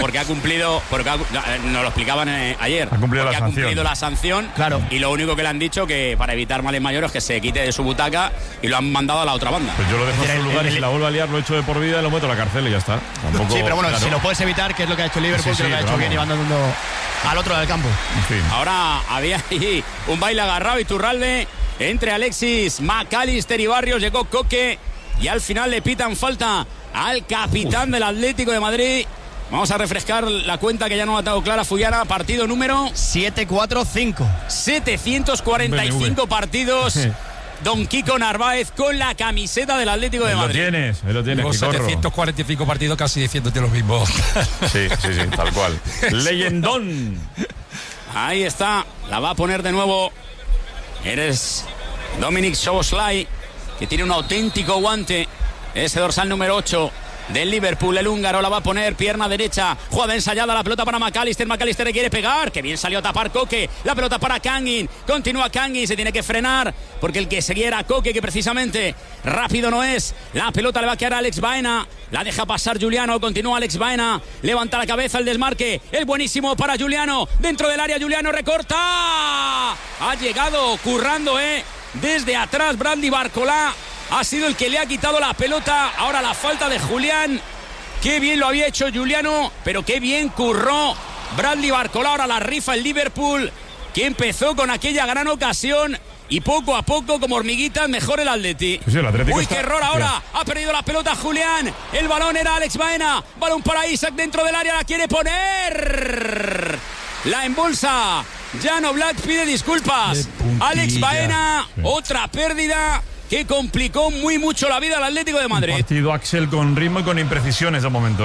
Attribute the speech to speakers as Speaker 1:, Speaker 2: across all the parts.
Speaker 1: porque ha cumplido, nos lo explicaban ayer,
Speaker 2: ha cumplido
Speaker 1: la sanción,
Speaker 3: claro.
Speaker 1: Y lo único que le han dicho que para evitar males mayores que se quite de su butaca y lo han mandado a la otra banda.
Speaker 2: Pues yo lo dejo en su lugar y si la vuelvo a liar lo echo de por vida y lo meto a la cárcel y ya está. Tampoco,
Speaker 3: sí, pero bueno,
Speaker 2: claro.
Speaker 3: si lo puedes evitar, que es lo que ha hecho Liverpool,
Speaker 2: Sí,
Speaker 3: creo que ha hecho bien llevando al otro del campo.
Speaker 2: En fin.
Speaker 1: Ahora había ahí un baile agarrado y Iturralde entre Alexis McAllister y Barrios, llegó Coque y al final le pitan falta al capitán del Atlético de Madrid. Vamos a refrescar la cuenta que ya no ha dado clara Fullana. Partido número
Speaker 3: 745.
Speaker 1: 745 partidos. Don Kiko Narváez con la camiseta del Atlético de Madrid.
Speaker 2: Ahí lo tienes.
Speaker 4: Con 745 partidos casi diciéndote lo mismo.
Speaker 2: Sí, tal cual. Leyendón.
Speaker 1: Ahí está. La va a poner de nuevo. Eres Dominic Szoboszlai, que tiene un auténtico guante. Ese dorsal número 8 del Liverpool, el húngaro, la va a poner, pierna derecha, jugada ensayada, la pelota para McAllister le quiere pegar, que bien salió a tapar Coque, la pelota para Kangin, continúa Kangin, se tiene que frenar, porque el que seguía era Coque, que precisamente rápido no es, la pelota le va a quedar a Alex Baena, la deja pasar Juliano, continúa Alex Baena, levanta la cabeza el desmarque, el buenísimo para Juliano, dentro del área Juliano recorta, ha llegado currando, desde atrás Bradley Barcola, ha sido el que le ha quitado la pelota. Ahora la falta de Julián. Qué bien lo había hecho Juliano, pero qué bien curró Bradley Barcola. Ahora la rifa el Liverpool, que empezó con aquella gran ocasión y poco a poco, como hormiguitas, mejor el Atleti.
Speaker 2: Sí, el Atlético
Speaker 1: Uy, qué error ahora. Ha perdido la pelota Julián. El balón era Alex Baena. Balón para Isaac dentro del área. La quiere poner. La embolsa. Jan Oblak pide disculpas. Alex Baena, otra pérdida que complicó muy mucho la vida al Atlético de Madrid.
Speaker 2: Un partido, Axel, con ritmo y con imprecisiones de momento,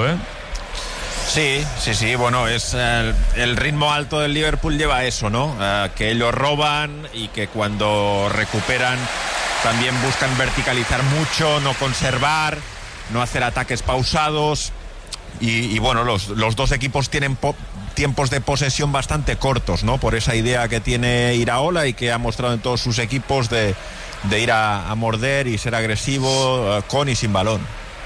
Speaker 5: Sí, bueno, es el ritmo alto del Liverpool lleva eso, ¿no? Que ellos roban y que cuando recuperan también buscan verticalizar mucho, no conservar, no hacer ataques pausados y bueno, los dos equipos tienen tiempos de posesión bastante cortos, ¿no? Por esa idea que tiene Iraola y que ha mostrado en todos sus equipos de ir a morder y ser agresivo con y sin balón.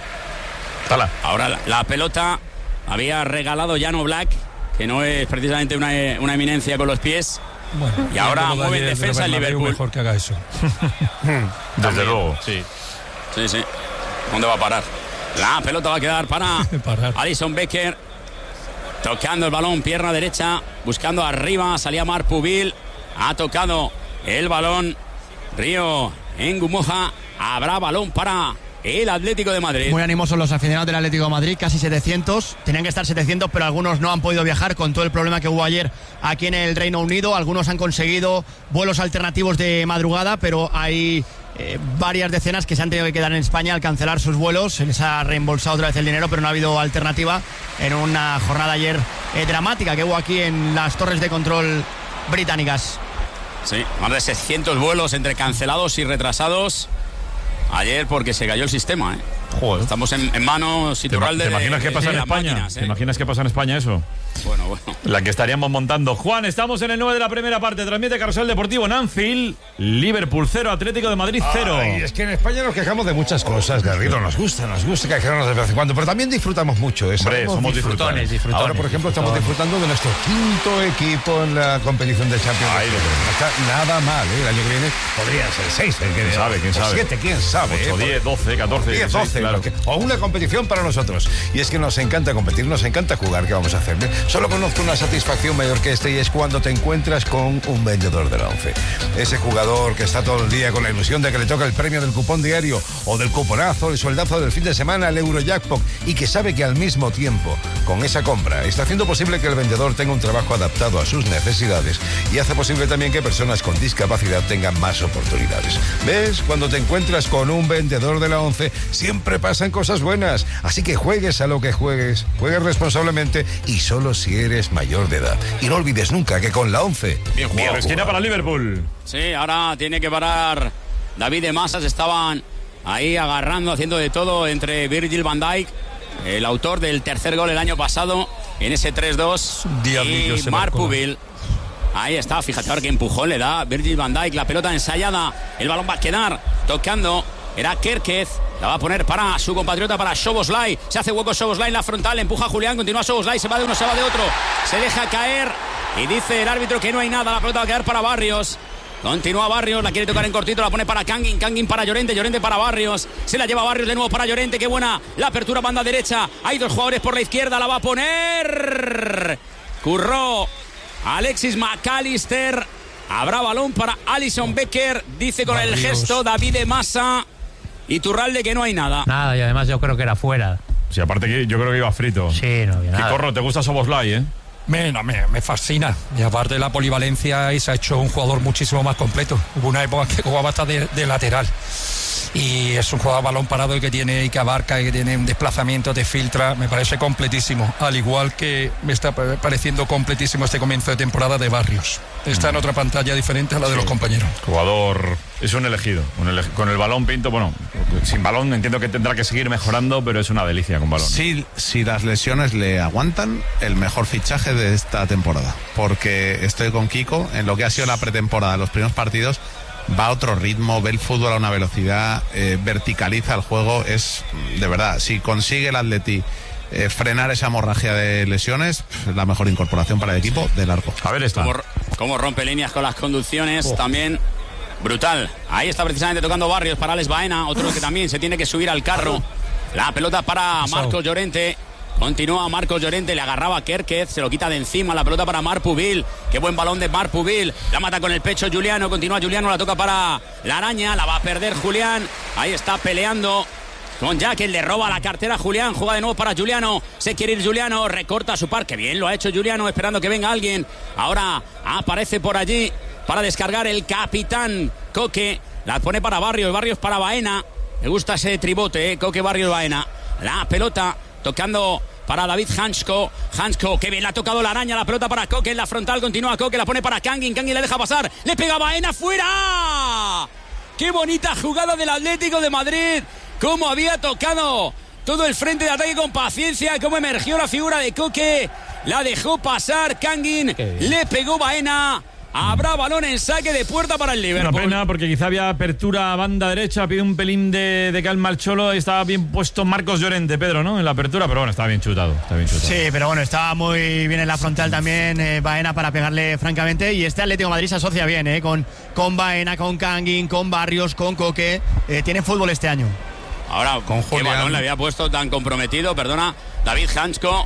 Speaker 1: Ahora la pelota había regalado Jan Oblak, que no es precisamente una eminencia con los pies. Bueno, y ahora mueve en defensa el Liverpool.
Speaker 4: Mejor que haga eso.
Speaker 2: Desde luego.
Speaker 1: Sí. ¿Dónde va a parar? La pelota va a quedar para Alisson Becker. Tocando el balón, pierna derecha, buscando arriba, salía Marc Pubil. Ha tocado el balón Río Ngumoja. Habrá balón para el Atlético de Madrid.
Speaker 3: Muy animosos los aficionados del Atlético de Madrid, casi 700. Tenían que estar 700, pero algunos no han podido viajar con todo el problema que hubo ayer aquí en el Reino Unido. Algunos han conseguido vuelos alternativos de madrugada, pero hay varias decenas que se han tenido que quedar en España al cancelar sus vuelos. Se les ha reembolsado otra vez el dinero, pero no ha habido alternativa en una jornada ayer dramática que hubo aquí en las torres de control británicas.
Speaker 1: Sí, más de 600 vuelos entre cancelados y retrasados ayer porque se cayó el sistema,
Speaker 2: Joder.
Speaker 1: Estamos en manos Iturralde.
Speaker 2: ¿Te imaginas qué pasa en España?
Speaker 1: Máquinas,
Speaker 2: ¿Te imaginas qué pasa en España eso?
Speaker 1: Bueno.
Speaker 2: La que estaríamos montando. Juan, estamos en el 9 de la primera parte. Transmite Carrusel Deportivo en Anfield. Liverpool 0, Atlético de Madrid 0.
Speaker 6: Ay, es que en España nos quejamos de muchas cosas, Garrido. Nos gusta quejarnos de vez en cuando, pero también disfrutamos mucho.
Speaker 2: Hombre, somos disfrutones.
Speaker 6: Ahora, por ejemplo, estamos disfrutando de nuestro quinto equipo en la competición de Champions League. No está nada mal, El año que viene podría ser 6.
Speaker 2: ¿Quién sabe?
Speaker 6: 7, quién sabe.
Speaker 2: 8, 10, 12, 14,
Speaker 6: 10, 12,
Speaker 2: claro.
Speaker 6: O una competición para nosotros. Y es que nos encanta competir, nos encanta jugar. ¿Qué vamos a hacer? Solo conozco una satisfacción mayor que esta y es cuando te encuentras con un vendedor de la ONCE. Ese jugador que está todo el día con la ilusión de que le toca el premio del cupón diario o del cuponazo, el sueldazo del fin de semana, el Eurojackpot, y que sabe que al mismo tiempo, con esa compra, está haciendo posible que el vendedor tenga un trabajo adaptado a sus necesidades y hace posible también que personas con discapacidad tengan más oportunidades. ¿Ves? Cuando te encuentras con un vendedor de la ONCE, siempre pasan cosas buenas. Así que juegues a lo que juegues responsablemente y solo si eres mayor de edad. Y no olvides nunca que con la ONCE...
Speaker 2: Bien jugado. Esquina para Liverpool.
Speaker 1: Sí, ahora tiene que parar David de Masas. Estaban ahí agarrando, haciendo de todo entre Virgil van Dijk, el autor del tercer gol el año pasado, en ese 3-2, y Marc Pubil. Ahí está, fíjate ahora qué empujón le da Virgil van Dijk. La pelota ensayada, el balón va a quedar tocando. Era Kerkez, La va a poner para su compatriota, para Szoboszlai. Se hace hueco Szoboszlai en la frontal. Empuja a Julián. Continúa Szoboszlai. Se va de uno, se va de otro. Se deja caer. Y dice el árbitro que no hay nada. La pelota va a quedar para Barrios. Continúa Barrios. La quiere tocar en cortito. La pone para Kangin. Kangin para Llorente. Llorente para Barrios. Se la lleva Barrios de nuevo para Llorente. Qué buena la apertura, banda derecha. Hay dos jugadores por la izquierda. La va a poner. Curró Alexis McAllister. Habrá balón para Alisson Becker. Dice con el gesto David de Massa. Iturralde que no hay nada.
Speaker 7: Nada, y además yo creo que era fuera.
Speaker 2: Sí, aparte que yo creo que iba frito.
Speaker 7: Sí, no había nada.
Speaker 2: Corro, ¿te gusta Szoboszlai, eh?
Speaker 4: Me fascina. Y aparte de la polivalencia, y se ha hecho un jugador muchísimo más completo. Hubo una época que jugaba hasta de lateral. Y es un jugador balón parado y que tiene y que abarca y que tiene un desplazamiento, te filtra. Me parece completísimo. Al igual que me está pareciendo completísimo este comienzo de temporada de Barrios. Está en otra pantalla diferente a la de los compañeros.
Speaker 2: Jugador, es un elegido. Con el balón, Pinto, bueno, sin balón entiendo que tendrá que seguir mejorando, pero es una delicia con balón.
Speaker 8: Sí, si las lesiones le aguantan, el mejor fichaje de esta temporada. Porque estoy con Kiko, en lo que ha sido la pretemporada, los primeros partidos, va a otro ritmo, ve el fútbol a una velocidad, verticaliza el juego. Es, de verdad, si consigue el Atleti frenar esa hemorragia de lesiones, la mejor incorporación para el equipo de largo.
Speaker 2: A ver esto.
Speaker 1: Cómo rompe líneas con las conducciones, también brutal. Ahí está precisamente tocando Barrios para Alex Baena, otro que también se tiene que subir al carro. La pelota para Marcos Llorente. Continúa Marcos Llorente, le agarraba a Kerkez, se lo quita de encima, la pelota para Marc Pubil. Qué buen balón de Marc Pubil, la mata con el pecho Juliano, continúa Juliano, la toca para la araña, la va a perder Julián. Ahí está peleando con Jack, le roba la cartera a Julián, juega de nuevo para Juliano, se quiere ir Juliano, recorta su par, que bien lo ha hecho Juliano, esperando que venga alguien. Ahora aparece por allí para descargar el capitán Coque, la pone para Barrios, Barrios para Baena. Me gusta ese tribote, Coque, Barrios, Baena. La pelota tocando para David Hansko. Hansko, que bien la ha tocado la araña. La pelota para Coque en la frontal. Continúa Coque, la pone para Kangin. Kangin le deja pasar. Le pega a Baena, fuera. Qué bonita jugada del Atlético de Madrid. Cómo había tocado todo el frente de ataque con paciencia. Cómo emergió la figura de Coque. La dejó pasar Kangin. Le pegó Baena. Habrá balón en saque de puerta para el Liverpool.
Speaker 2: Una pena porque quizá había apertura a banda derecha, pide un pelín de calma al Cholo. Y estaba bien puesto Marcos Llorente, Pedro, ¿no? En la apertura, pero bueno, estaba bien chutado.
Speaker 3: Sí, pero bueno, estaba muy bien en la frontal también Baena para pegarle francamente. Y este Atlético de Madrid se asocia bien, con Baena, con Kangin, con Barrios, con Coque. Tiene fútbol este año.
Speaker 1: Ahora, con qué balón le había puesto tan comprometido, perdona, David Hansko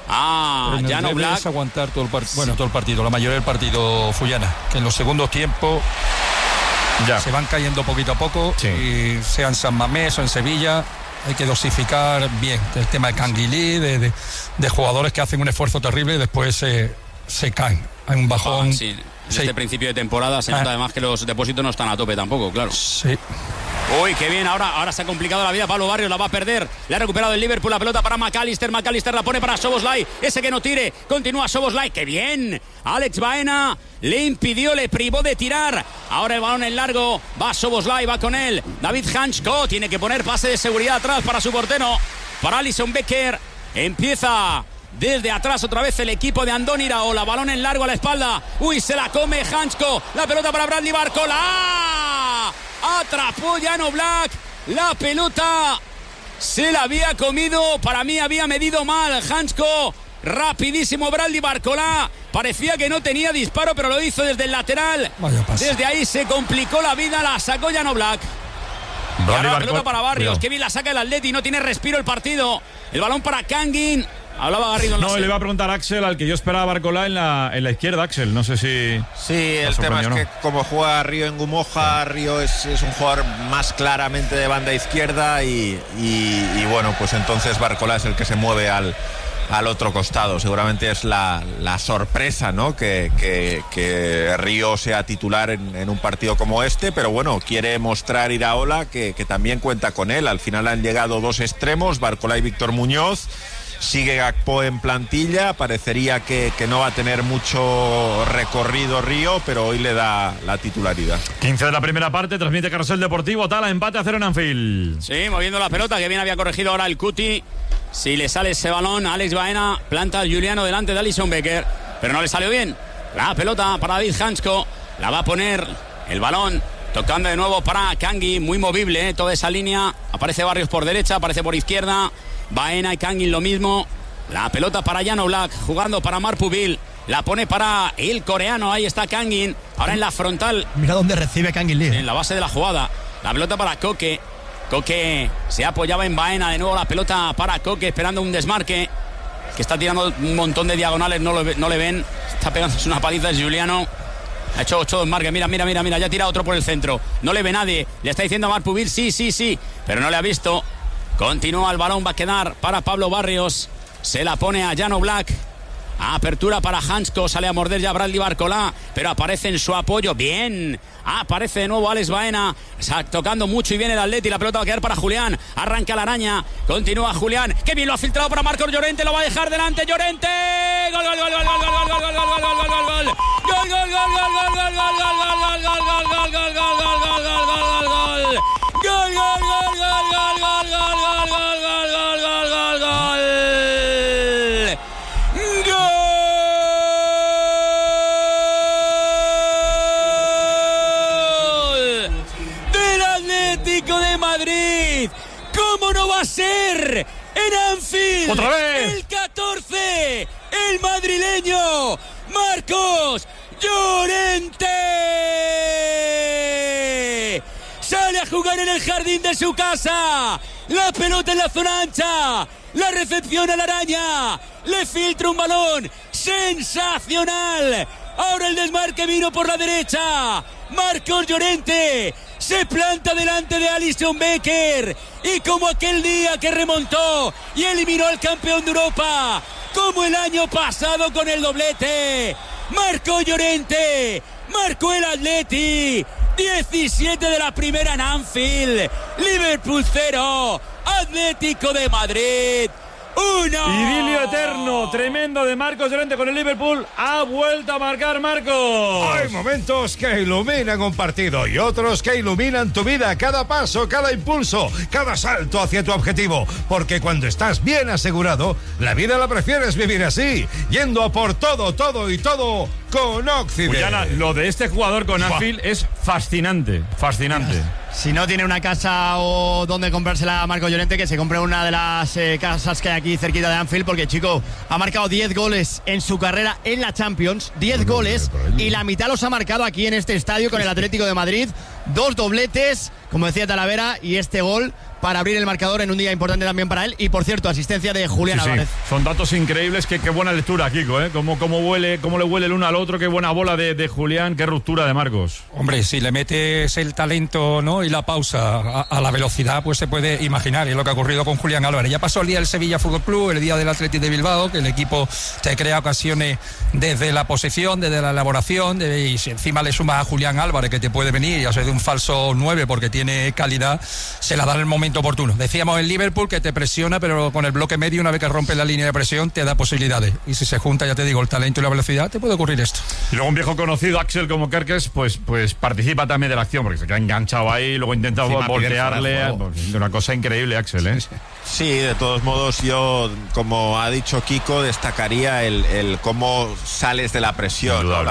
Speaker 1: a Jan Oblak.
Speaker 4: Aguantar todo el partido, la mayoría del partido Fullana, que en los segundos tiempos se van cayendo poquito a poco, y sea en San Mamés o en Sevilla, hay que dosificar bien el tema de Canguilí, de jugadores que hacen un esfuerzo terrible y después se caen. Hay un bajón.
Speaker 1: En este principio de temporada se nota además que los depósitos no están a tope tampoco, claro.
Speaker 4: Sí.
Speaker 1: Uy, qué bien, ahora se ha complicado la vida. Pablo Barrios la va a perder. Le ha recuperado el Liverpool, la pelota para McAllister. McAllister la pone para Szoboszlai. Ese que no tire, continúa Szoboszlai. ¡Qué bien! Alex Baena le impidió, le privó de tirar. Ahora el balón en largo, va Szoboszlai, va con él David Hansko, tiene que poner pase de seguridad atrás para su portero, para Alisson Becker. Empieza desde atrás otra vez el equipo de Andoni Iraola. Balón en largo a la espalda. Uy, se la come Hansko. La pelota para Bradley Barcola. Atrapó Jan Oblak. La pelota se la había comido. Para mí había medido mal Hansko. Rapidísimo Bradley Barcola. Parecía que no tenía disparo, pero lo hizo desde el lateral. Desde ahí se complicó la vida. La sacó Jan Oblak. Y ahora la pelota para Barrios. Que bien la saca el Atleti. No tiene respiro el partido. El balón para Kangin. Hablaba Garrido.
Speaker 2: No, le iba a preguntar a Axel, al que yo esperaba Barcola en la izquierda, Axel. No sé si...
Speaker 5: Sí, el tema es que como juega Río en Gumoja, Río es un jugador más claramente de banda izquierda y bueno, pues entonces Barcola es el que se mueve al otro costado. Seguramente es la sorpresa, ¿no? Que Río sea titular en un partido como este, pero bueno, quiere mostrar Iraola que también cuenta con él. Al final han llegado dos extremos, Barcola y Víctor Muñoz. Sigue Gakpo en plantilla, parecería que no va a tener mucho recorrido Río, pero hoy le da la titularidad.
Speaker 2: 15 de la primera parte, transmite Carrusel Deportivo, Tala, empate a 0 en Anfield.
Speaker 1: Sí, moviendo la pelota, que bien había corregido ahora el Cuti. Si le sale ese balón, Alex Baena planta a Juliano delante de Alisson Becker, pero no le salió bien. La pelota para David Hansko, la va a poner el balón Tocando de nuevo para Kangin, muy movible, toda esa línea. Aparece Barrios por derecha, aparece por izquierda. Baena y Kangin lo mismo. La pelota para Jan Oblak, jugando para Marpuville. La pone para el coreano, ahí está Kangin. Ahora en la frontal.
Speaker 3: Mira dónde recibe Kangin Lee.
Speaker 1: En la base de la jugada. La pelota para Koke. Koke se apoyaba en Baena, de nuevo la pelota para Koke, esperando un desmarque. Que está tirando un montón de diagonales, no le ven. Está pegándose una paliza de Giuliano. Ha hecho 8 desmarques, mira, ya tira otro por el centro. No le ve nadie, le está diciendo a Marpuville, sí, pero no le ha visto. Continúa el balón, va a quedar para Pablo Barrios. Se la pone a Jan Oblak. Apertura para Hansko, sale a morder ya Bradley Barcolá, pero aparece en su apoyo, bien. Aparece de nuevo Alex Baena, tocando mucho y viene el Atleti, la pelota va a quedar para Julián. Arranca la araña, continúa Julián, que bien lo ha filtrado para Marcos Llorente, lo va a dejar delante Llorente. Gol, gol, gol, gol, gol, gol, gol, gol, gol, gol, gol, gol, gol, gol. Gol, gol, gol, gol, gol, gol, gol, gol, gol, gol, gol, gol, gol, gol, gol, gol, gol. Gol, gol, gol, gol, gol, gol, gol, gol, gol, gol, gol, gol, gol. De Madrid, ¿cómo no va a ser? En Anfield,
Speaker 2: otra vez
Speaker 1: el 14, el madrileño Marcos Llorente sale a jugar en el jardín de su casa, la pelota en la zona ancha, la recepción a la araña, le filtra un balón sensacional. Ahora el desmarque vino por la derecha. Marcos Llorente se planta delante de Alisson Becker. Y como aquel día que remontó y eliminó al campeón de Europa, como el año pasado con el doblete, Marcos Llorente marcó el Atleti. 17 de la primera en Anfield. Liverpool 0, Atlético de Madrid 1.
Speaker 2: Idilio eterno, tremendo de Marcos Llorente con el Liverpool. Ha vuelto a marcar Marcos.
Speaker 6: Hay momentos que iluminan un partido y otros que iluminan tu vida. Cada paso, cada impulso, cada salto hacia tu objetivo. Porque cuando estás bien asegurado, la vida la prefieres vivir así, yendo a por todo y todo con Occident.
Speaker 2: Ullana, lo de este jugador con Anfield es fascinante.
Speaker 3: Si no tiene una casa o donde comprársela a Marcos Llorente, que se compre una de las casas que hay aquí cerquita de Anfield, porque chico, ha marcado 10 goles en su carrera en la Champions, 10 goles, y la mitad los ha marcado aquí en este estadio con el Atlético de Madrid, 2 dobletes, como decía Talavera, y este gol para abrir el marcador en un día importante también para él. Y por cierto, asistencia de Julián Álvarez.
Speaker 2: Son datos increíbles. Qué buena lectura, Kiko, ¿eh? Cómo le huele el uno al otro. Qué buena bola de Julián, qué ruptura de Marcos.
Speaker 4: Hombre, si le metes el talento, ¿no?, y la pausa a la velocidad, pues se puede imaginar. Y es lo que ha ocurrido con Julián Álvarez. Ya pasó el día del Sevilla Fútbol Club, el día del Athletic de Bilbao, que el equipo te crea ocasiones desde la posesión, desde la elaboración, y si encima le sumas a Julián Álvarez, que te puede venir y hacer de un falso 9 porque tiene calidad, se la da en el momento oportuno. Decíamos el Liverpool que te presiona, pero con el bloque medio, una vez que rompe la línea de presión, te da posibilidades. Y si se junta, ya te digo, el talento y la velocidad, te puede ocurrir esto.
Speaker 2: Y luego un viejo conocido, Axel, como Kerkes, pues participa también de la acción, porque se queda enganchado ahí, luego intenta voltearle. Una cosa increíble, Axel, ¿eh?
Speaker 5: Sí, de todos modos, yo, como ha dicho Kiko, destacaría el cómo sales de la presión, ¿no?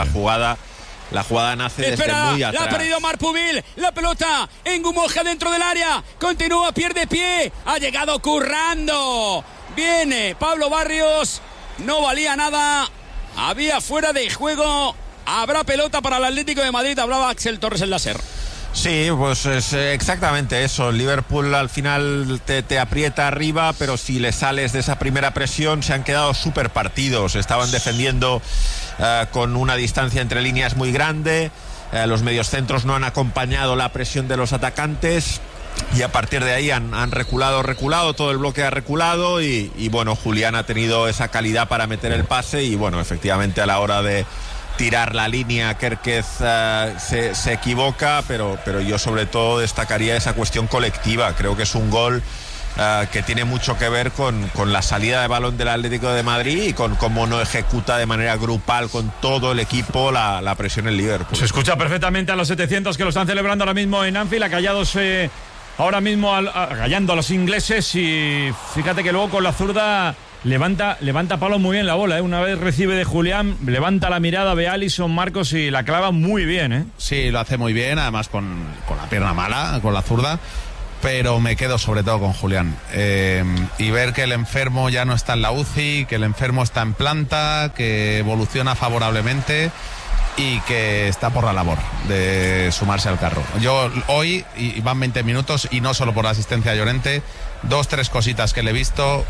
Speaker 5: La jugada nace desde muy atrás.
Speaker 1: La ha perdido Marpuville. La pelota en Gumoja dentro del área. Continúa, pierde pie. Ha llegado currando. Viene Pablo Barrios. No valía nada. Había fuera de juego. Habrá pelota para el Atlético de Madrid. Hablaba Axel Torres el láser.
Speaker 5: Sí, pues es exactamente eso. Liverpool al final te aprieta arriba, pero si le sales de esa primera presión, se han quedado súper partidos. Estaban defendiendo con una distancia entre líneas muy grande. Los mediocentros no han acompañado la presión de los atacantes. Y a partir de ahí han reculado, todo el bloque ha reculado y bueno, Julián ha tenido esa calidad para meter el pase y bueno, efectivamente a la hora de tirar la línea, Kerkez se equivoca, pero yo sobre todo destacaría esa cuestión colectiva. Creo que es un gol que tiene mucho que ver con la salida de balón del Atlético de Madrid y con cómo no ejecuta de manera grupal con todo el equipo la presión en Liverpool.
Speaker 2: Se escucha perfectamente a los 700 que lo están celebrando ahora mismo en Anfield, acallados ahora mismo acallando a los ingleses, y fíjate que luego con la zurda levanta Pablo muy bien la bola, ¿eh? Una vez recibe de Julián, levanta la mirada, ve a Alisson, Marcos y la clava muy bien, ¿eh?
Speaker 8: Sí, lo hace muy bien, además con la pierna mala, con la zurda. Pero me quedo sobre todo con Julián. Y ver que el enfermo ya no está en la UCI, que el enfermo está en planta, que evoluciona favorablemente y que está por la labor de sumarse al carro. Yo hoy, y van 20 minutos, y no solo por la asistencia a Llorente, 2-3 cositas que le he visto.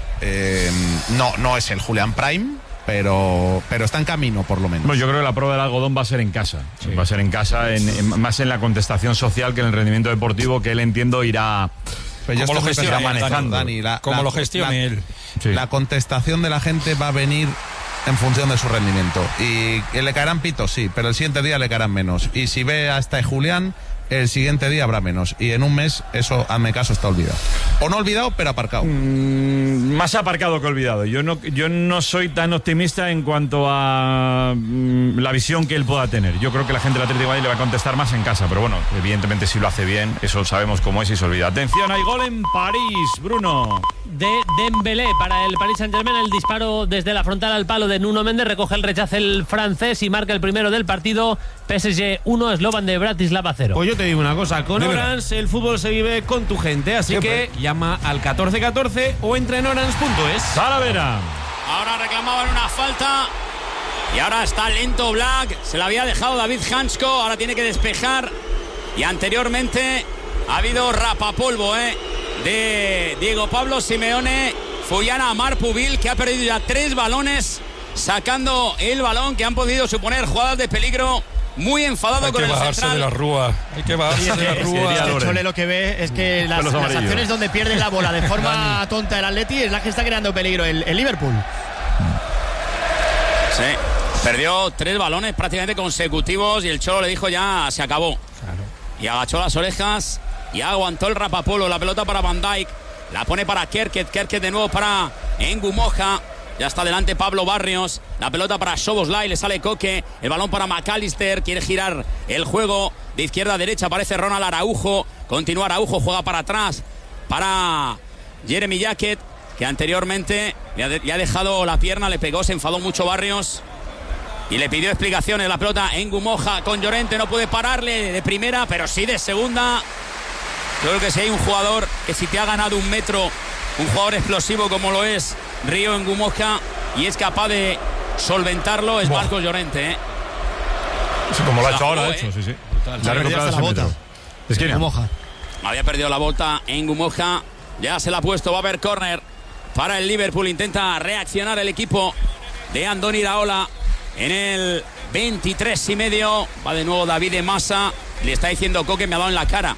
Speaker 8: No es el Julián Prime, pero está en camino, por lo menos.
Speaker 2: Bueno, yo creo que la prueba del algodón va a ser en casa. Sí. Va a ser en casa, más en la contestación social que en el rendimiento deportivo, que él, entiendo, irá...
Speaker 4: Como lo gestiona
Speaker 2: manejando.
Speaker 4: Dani, como lo gestione él.
Speaker 8: Sí. La contestación de la gente va a venir en función de su rendimiento. Y le caerán pitos, sí, pero el siguiente día le caerán menos. Y si ve a este Julián, el siguiente día habrá menos. Y en un mes, eso, hazme caso, está olvidado. O no olvidado, pero aparcado.
Speaker 2: Más aparcado que olvidado. Yo no soy tan optimista en cuanto a la visión que él pueda tener. Yo creo que la gente del Atlético de Madrid le va a contestar más en casa. Pero bueno, evidentemente si lo hace bien, eso sabemos cómo es y se olvida. Atención, hay gol en París, Bruno.
Speaker 9: De Dembélé para el Paris Saint-Germain, el disparo desde la frontal al palo de Nuno Méndez, recoge el rechace el francés y marca el primero del partido. PSG 1, Slovan de Bratislava 0.
Speaker 10: Pues yo te digo una cosa, con Orange el fútbol se vive con tu gente, así que llama al 1414 o entra en orange.es.
Speaker 2: Talavera.
Speaker 1: Ahora reclamaban una falta y ahora está lento Black, se la había dejado David Hansko, ahora tiene que despejar, y anteriormente ha habido rapapolvo de Diego Pablo Simeone. Fuyana a Marpubil, que ha perdido ya 3 balones sacando el balón, que han podido suponer jugadas de peligro. Muy enfadado con el central.
Speaker 4: De la rúa. Hay que bajarse de la rúa.
Speaker 3: Chole lo que ve es que las acciones donde pierde la bola de forma tonta el Atleti es la que está creando peligro el Liverpool.
Speaker 1: Sí, perdió 3 balones prácticamente consecutivos y el Cholo le dijo ya se acabó. Claro. Y agachó las orejas y aguantó el rapapolo. La pelota para Van Dijk, la pone para Kerket de nuevo para Ngumoja. Ya está delante Pablo Barrios. La pelota para Szoboszlai, le sale Coque. El balón para McAllister, quiere girar el juego de izquierda a derecha. Aparece Ronald Araujo. Continúa Araujo, juega para atrás para Jeremy Jacket, que anteriormente le ha dejado la pierna, le pegó, se enfadó mucho Barrios y le pidió explicaciones. La pelota en Ngumoja con Llorente, no puede pararle de primera, pero sí de segunda. Yo creo que si hay un jugador que si te ha ganado un metro, un jugador explosivo como lo es Río Ngumoja, y es capaz de solventarlo, es Marcos Llorente.
Speaker 2: Sí, como lo ha hecho ahora, de hecho, sí.
Speaker 3: Se ha recuperado esa bota.
Speaker 2: Es que
Speaker 3: Ngumoja
Speaker 1: había perdido la bota en Ngumoja, ya se la ha puesto, va a haber córner para el Liverpool. Intenta reaccionar el equipo de Andoni Iraola en el 23,5. Va de nuevo David Massa, le está diciendo Coque, me ha dado en la cara.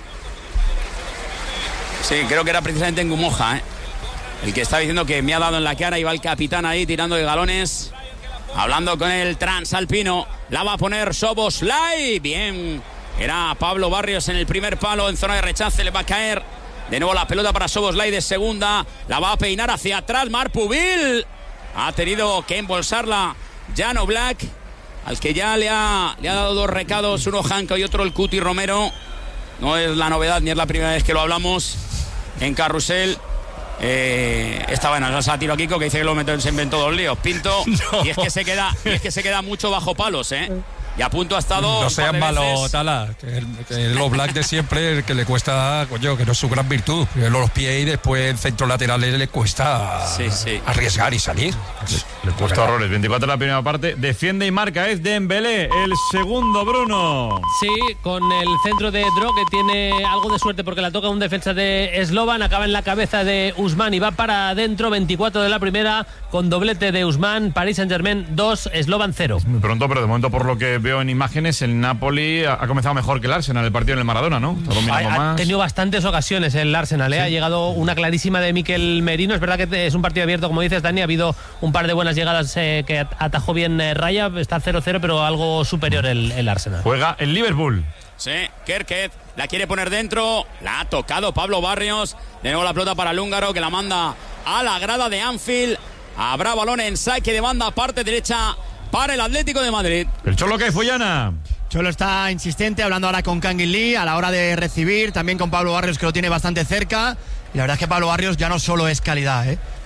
Speaker 1: Sí, creo que era precisamente en Ngumoja, el que está diciendo que me ha dado en la cara. Y va el capitán ahí tirando de galones, hablando con el transalpino. La va a poner Szoboszlai. Bien, era Pablo Barrios en el primer palo, en zona de rechace, le va a caer de nuevo la pelota para Szoboszlai de segunda. La va a peinar hacia atrás Marpubil. Ha tenido que embolsarla Jan Oblak, al que ya le ha dado 2 recados, uno Hanko y otro el Cuti Romero. No es la novedad ni es la primera vez que lo hablamos en Carrusel. Esta buena se ha tirado a Kiko, que dice que se inventó 2 líos. Pinto, no. y es que se queda mucho bajo palos, y a punto ha estado.
Speaker 4: No seas malo, Tala, que el Oblak de siempre, el que le cuesta, coño, que no es su gran virtud. Los pies y después en centro lateral le cuesta arriesgar y salir.
Speaker 2: Le cuesta horrores. 24 en la primera parte. Defiende y marca es Dembélé. El segundo, Bruno.
Speaker 9: Sí, con el centro de Dro, que tiene algo de suerte porque la toca un defensa de Slovan. Acaba en la cabeza de Usman y va para adentro. 24 de la primera, con doblete de Usman. Paris Saint-Germain 2, Slovan 0.
Speaker 2: Muy pronto, pero de momento, por lo que veo en imágenes, el Napoli ha comenzado mejor que el Arsenal el partido en el Maradona, ¿no?
Speaker 9: Ha tenido bastantes ocasiones el Arsenal, Ha llegado una clarísima de Mikel Merino. Es verdad que es un partido abierto, como dices, Dani. Ha habido un par de buenas llegadas que atajó bien Raya. Está 0-0, pero algo superior el Arsenal.
Speaker 2: Juega el Liverpool.
Speaker 1: Sí, Kerket la quiere poner dentro. La ha tocado Pablo Barrios. De nuevo la pelota para el húngaro, que la manda a la grada de Anfield. Habrá balón en saque de banda, parte derecha para el Atlético de Madrid.
Speaker 2: El Cholo, que Fuyana.
Speaker 3: Cholo está insistente, hablando ahora con Kangin Lee a la hora de recibir, también con Pablo Barrios, que lo tiene bastante cerca. Y la verdad es que Pablo Barrios ya no solo es calidad,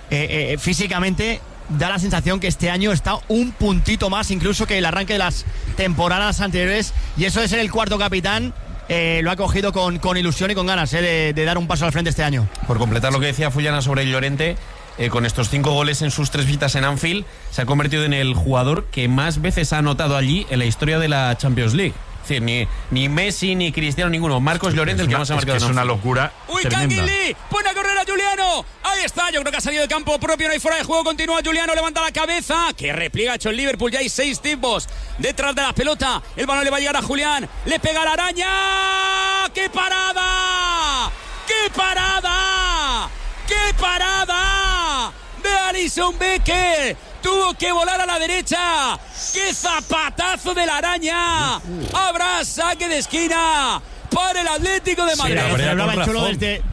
Speaker 3: físicamente da la sensación que este año está un puntito más incluso que el arranque de las temporadas anteriores, y eso de ser el cuarto capitán lo ha cogido con ilusión y con ganas de dar un paso al frente este año.
Speaker 10: Por completar lo que decía Fullana sobre Llorente, con estos 5 goles en sus 3 visitas en Anfield, se ha convertido en el jugador que más veces ha anotado allí en la historia de la Champions League. Es decir, ni Messi, ni Cristiano, ninguno. Marcos Llorente, el que más ha marcado.
Speaker 2: Es una locura.
Speaker 1: ¡Uy,
Speaker 2: tremenda.
Speaker 1: Canguilí! ¡Pone a correr a Juliano! Ahí está, yo creo que ha salido de campo propio, no hay fuera de juego. Continúa Juliano, levanta la cabeza. ¡Qué repliega ha hecho el Liverpool! Ya hay 6 tipos detrás de la pelota. El balón le va a llegar a Julián. ¡Le pega a la araña! ¡Qué parada! ¡Qué parada! ¡Qué parada! De Alisson Becker. Tuvo que volar a la derecha. ¡Qué zapatazo de la araña! Habrá saque de esquina para el Atlético de Madrid.
Speaker 3: Lo celebraba el Cholo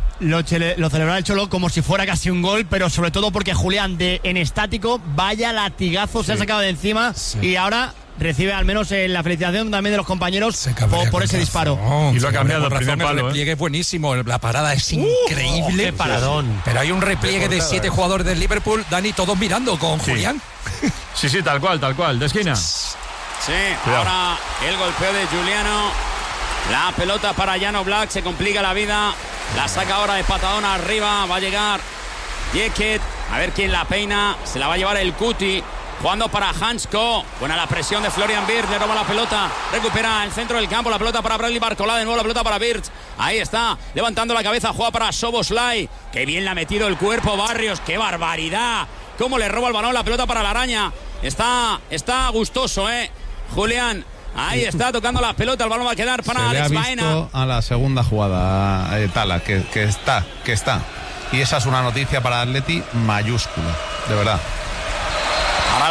Speaker 3: lo celebraba el Cholo como si fuera casi un gol, pero sobre todo porque Julián en estático, vaya latigazo se ha sacado de encima, y ahora recibe al menos la felicitación también de los compañeros por ese disparo.
Speaker 2: Y lo ha cambiado el primer palo.
Speaker 4: El repliegue es buenísimo, la parada es increíble.
Speaker 9: ¡Qué paradón!
Speaker 4: Pero hay un repliegue de 7 jugadores del Liverpool, Dani, todos mirando con Julián.
Speaker 2: Sí, tal cual, de esquina.
Speaker 1: Sí, ahora el golpeo de Juliano. La pelota para Jan Oblak, se complica la vida. La saca ahora de patadón arriba. Va a llegar Jeket. A ver quién la peina. Se la va a llevar el Cuti. Jugando para Hansko. Buena la presión de Florian Wirtz. Le roba la pelota. Recupera el centro del campo. La pelota para Bradley Barcola. De nuevo la pelota para Wirtz. Ahí está. Levantando la cabeza. Juega para Szoboszlai. Qué bien le ha metido el cuerpo Barrios. ¡Qué barbaridad! Cómo le roba el balón. La pelota para la araña. Está gustoso, Julián. Ahí está tocando la pelota. El balón va a quedar para Alex Baena.
Speaker 8: Se le ha visto a la segunda jugada, Tala, que está. Y esa es una noticia para Atleti mayúscula, de verdad.
Speaker 1: Ahora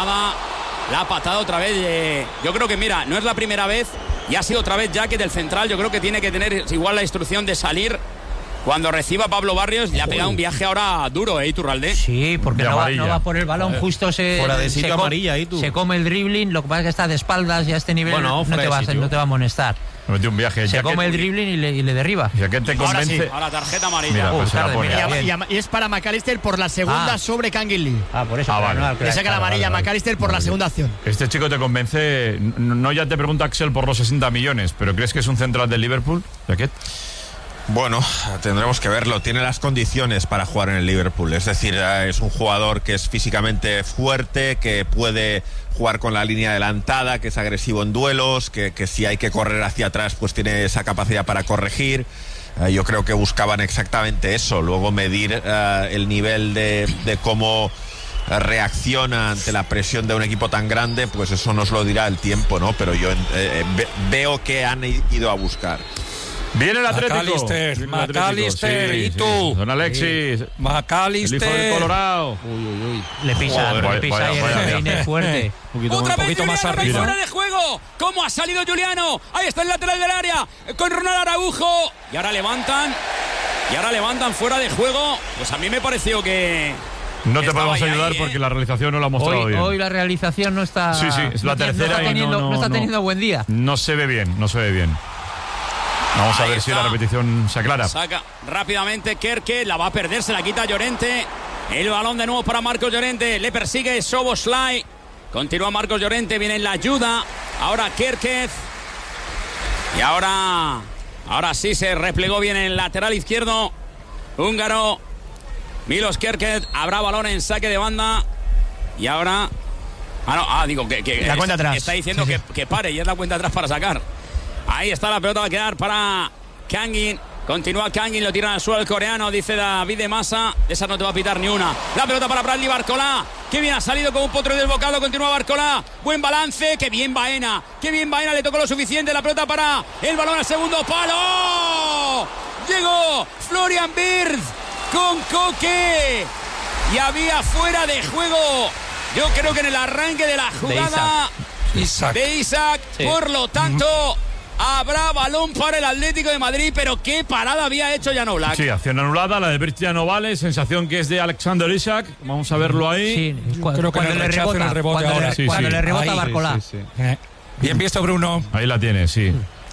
Speaker 1: la patada otra vez. Yo creo que, mira, no es la primera vez y ha sido otra vez Jacket del central. Yo creo que tiene que tener igual la instrucción de salir cuando reciba Pablo Barrios. Le ha pegado un viaje ahora duro, Iturralde.
Speaker 7: Sí, porque no va por el balón, justo
Speaker 10: fuera de sitio amarilla,
Speaker 7: se come el dribbling. Lo que pasa es que está de espaldas y a este nivel no te va a amonestar.
Speaker 2: Me metió un viaje.
Speaker 7: Se come el dribbling y le derriba.
Speaker 2: ¿Y a qué te convence?
Speaker 1: Ahora sí, ahora tarjeta amarilla.
Speaker 2: Mira, pues
Speaker 3: y es para McAllister por la segunda sobre Canguilí.
Speaker 7: Por eso.
Speaker 2: Vale.
Speaker 3: Le saca la amarilla a McAllister por la segunda acción.
Speaker 2: Este chico te convence. No ya te pregunta Axel por los 60 millones, pero ¿crees que es un central del Liverpool? ¿Jacket?
Speaker 5: Bueno, tendremos que verlo. Tiene las condiciones para jugar en el Liverpool. Es decir, es un jugador que es físicamente fuerte, que puede jugar con la línea adelantada, que es agresivo en duelos, que si hay que correr hacia atrás, pues tiene esa capacidad para corregir. Yo creo que buscaban exactamente eso. Luego medir el nivel de cómo reacciona ante la presión de un equipo tan grande, pues eso nos lo dirá el tiempo, ¿no? Pero yo veo que han ido a buscar.
Speaker 2: Viene el Atlético.
Speaker 4: McAllister,
Speaker 2: sí,
Speaker 4: ¿y tú?
Speaker 2: Don Alexis.
Speaker 4: McAllister.
Speaker 2: El hijo del Colorado.
Speaker 7: Uy. Le pisa y es fuerte.
Speaker 1: Otra vez
Speaker 4: poquito más
Speaker 1: Juliano,
Speaker 4: arriba.
Speaker 1: fuera de juego. ¿Cómo ha salido Juliano? Ahí está el lateral del área con Ronald Araujo. Y ahora levantan fuera de juego. Pues a mí me pareció que...
Speaker 2: No te podemos ayudar porque la realización no la ha mostrado bien.
Speaker 7: Hoy la realización no está...
Speaker 2: Sí, es la tercera
Speaker 7: no está teniendo buen día.
Speaker 2: No se ve bien. Vamos a ver si la repetición se aclara.
Speaker 1: Saca rápidamente Kerke, la va a perder, se la quita Llorente. El balón de nuevo para Marcos Llorente. Le persigue Szoboszlai. Continúa Marcos Llorente, viene en la ayuda. Ahora Kerke. Y ahora sí se replegó bien el lateral izquierdo húngaro. Milos Kerkez. Habrá balón en saque de banda. Y ahora... digo que
Speaker 3: la cuenta atrás.
Speaker 1: Está diciendo que pare y es la cuenta atrás para sacar. Ahí está, la pelota va a quedar para Kangin. Continúa Kangin, lo tiran al suelo el coreano, dice David de Masa. De esa no te va a pitar ni una. La pelota para Bradley Barcola. Qué bien ha salido con un potro desbocado. Continúa Barcola. Buen balance. Qué bien Baena. Le tocó lo suficiente. La pelota para el balón al segundo palo. Llegó Florian Wirtz con Coque. Y había fuera de juego. Yo creo que en el arranque de la jugada de Isaac. Sí. Por lo tanto... Habrá balón para el Atlético de Madrid, pero qué parada había hecho Jan Oblak.
Speaker 2: Sí, acción anulada, la de Cristian Ovale, sensación que es de Alexander Isak. Vamos a verlo ahí.
Speaker 4: Sí, creo que cuando le rebota
Speaker 7: a Barcola.
Speaker 4: Sí. Bien visto, Bruno.
Speaker 2: Ahí la tiene, sí.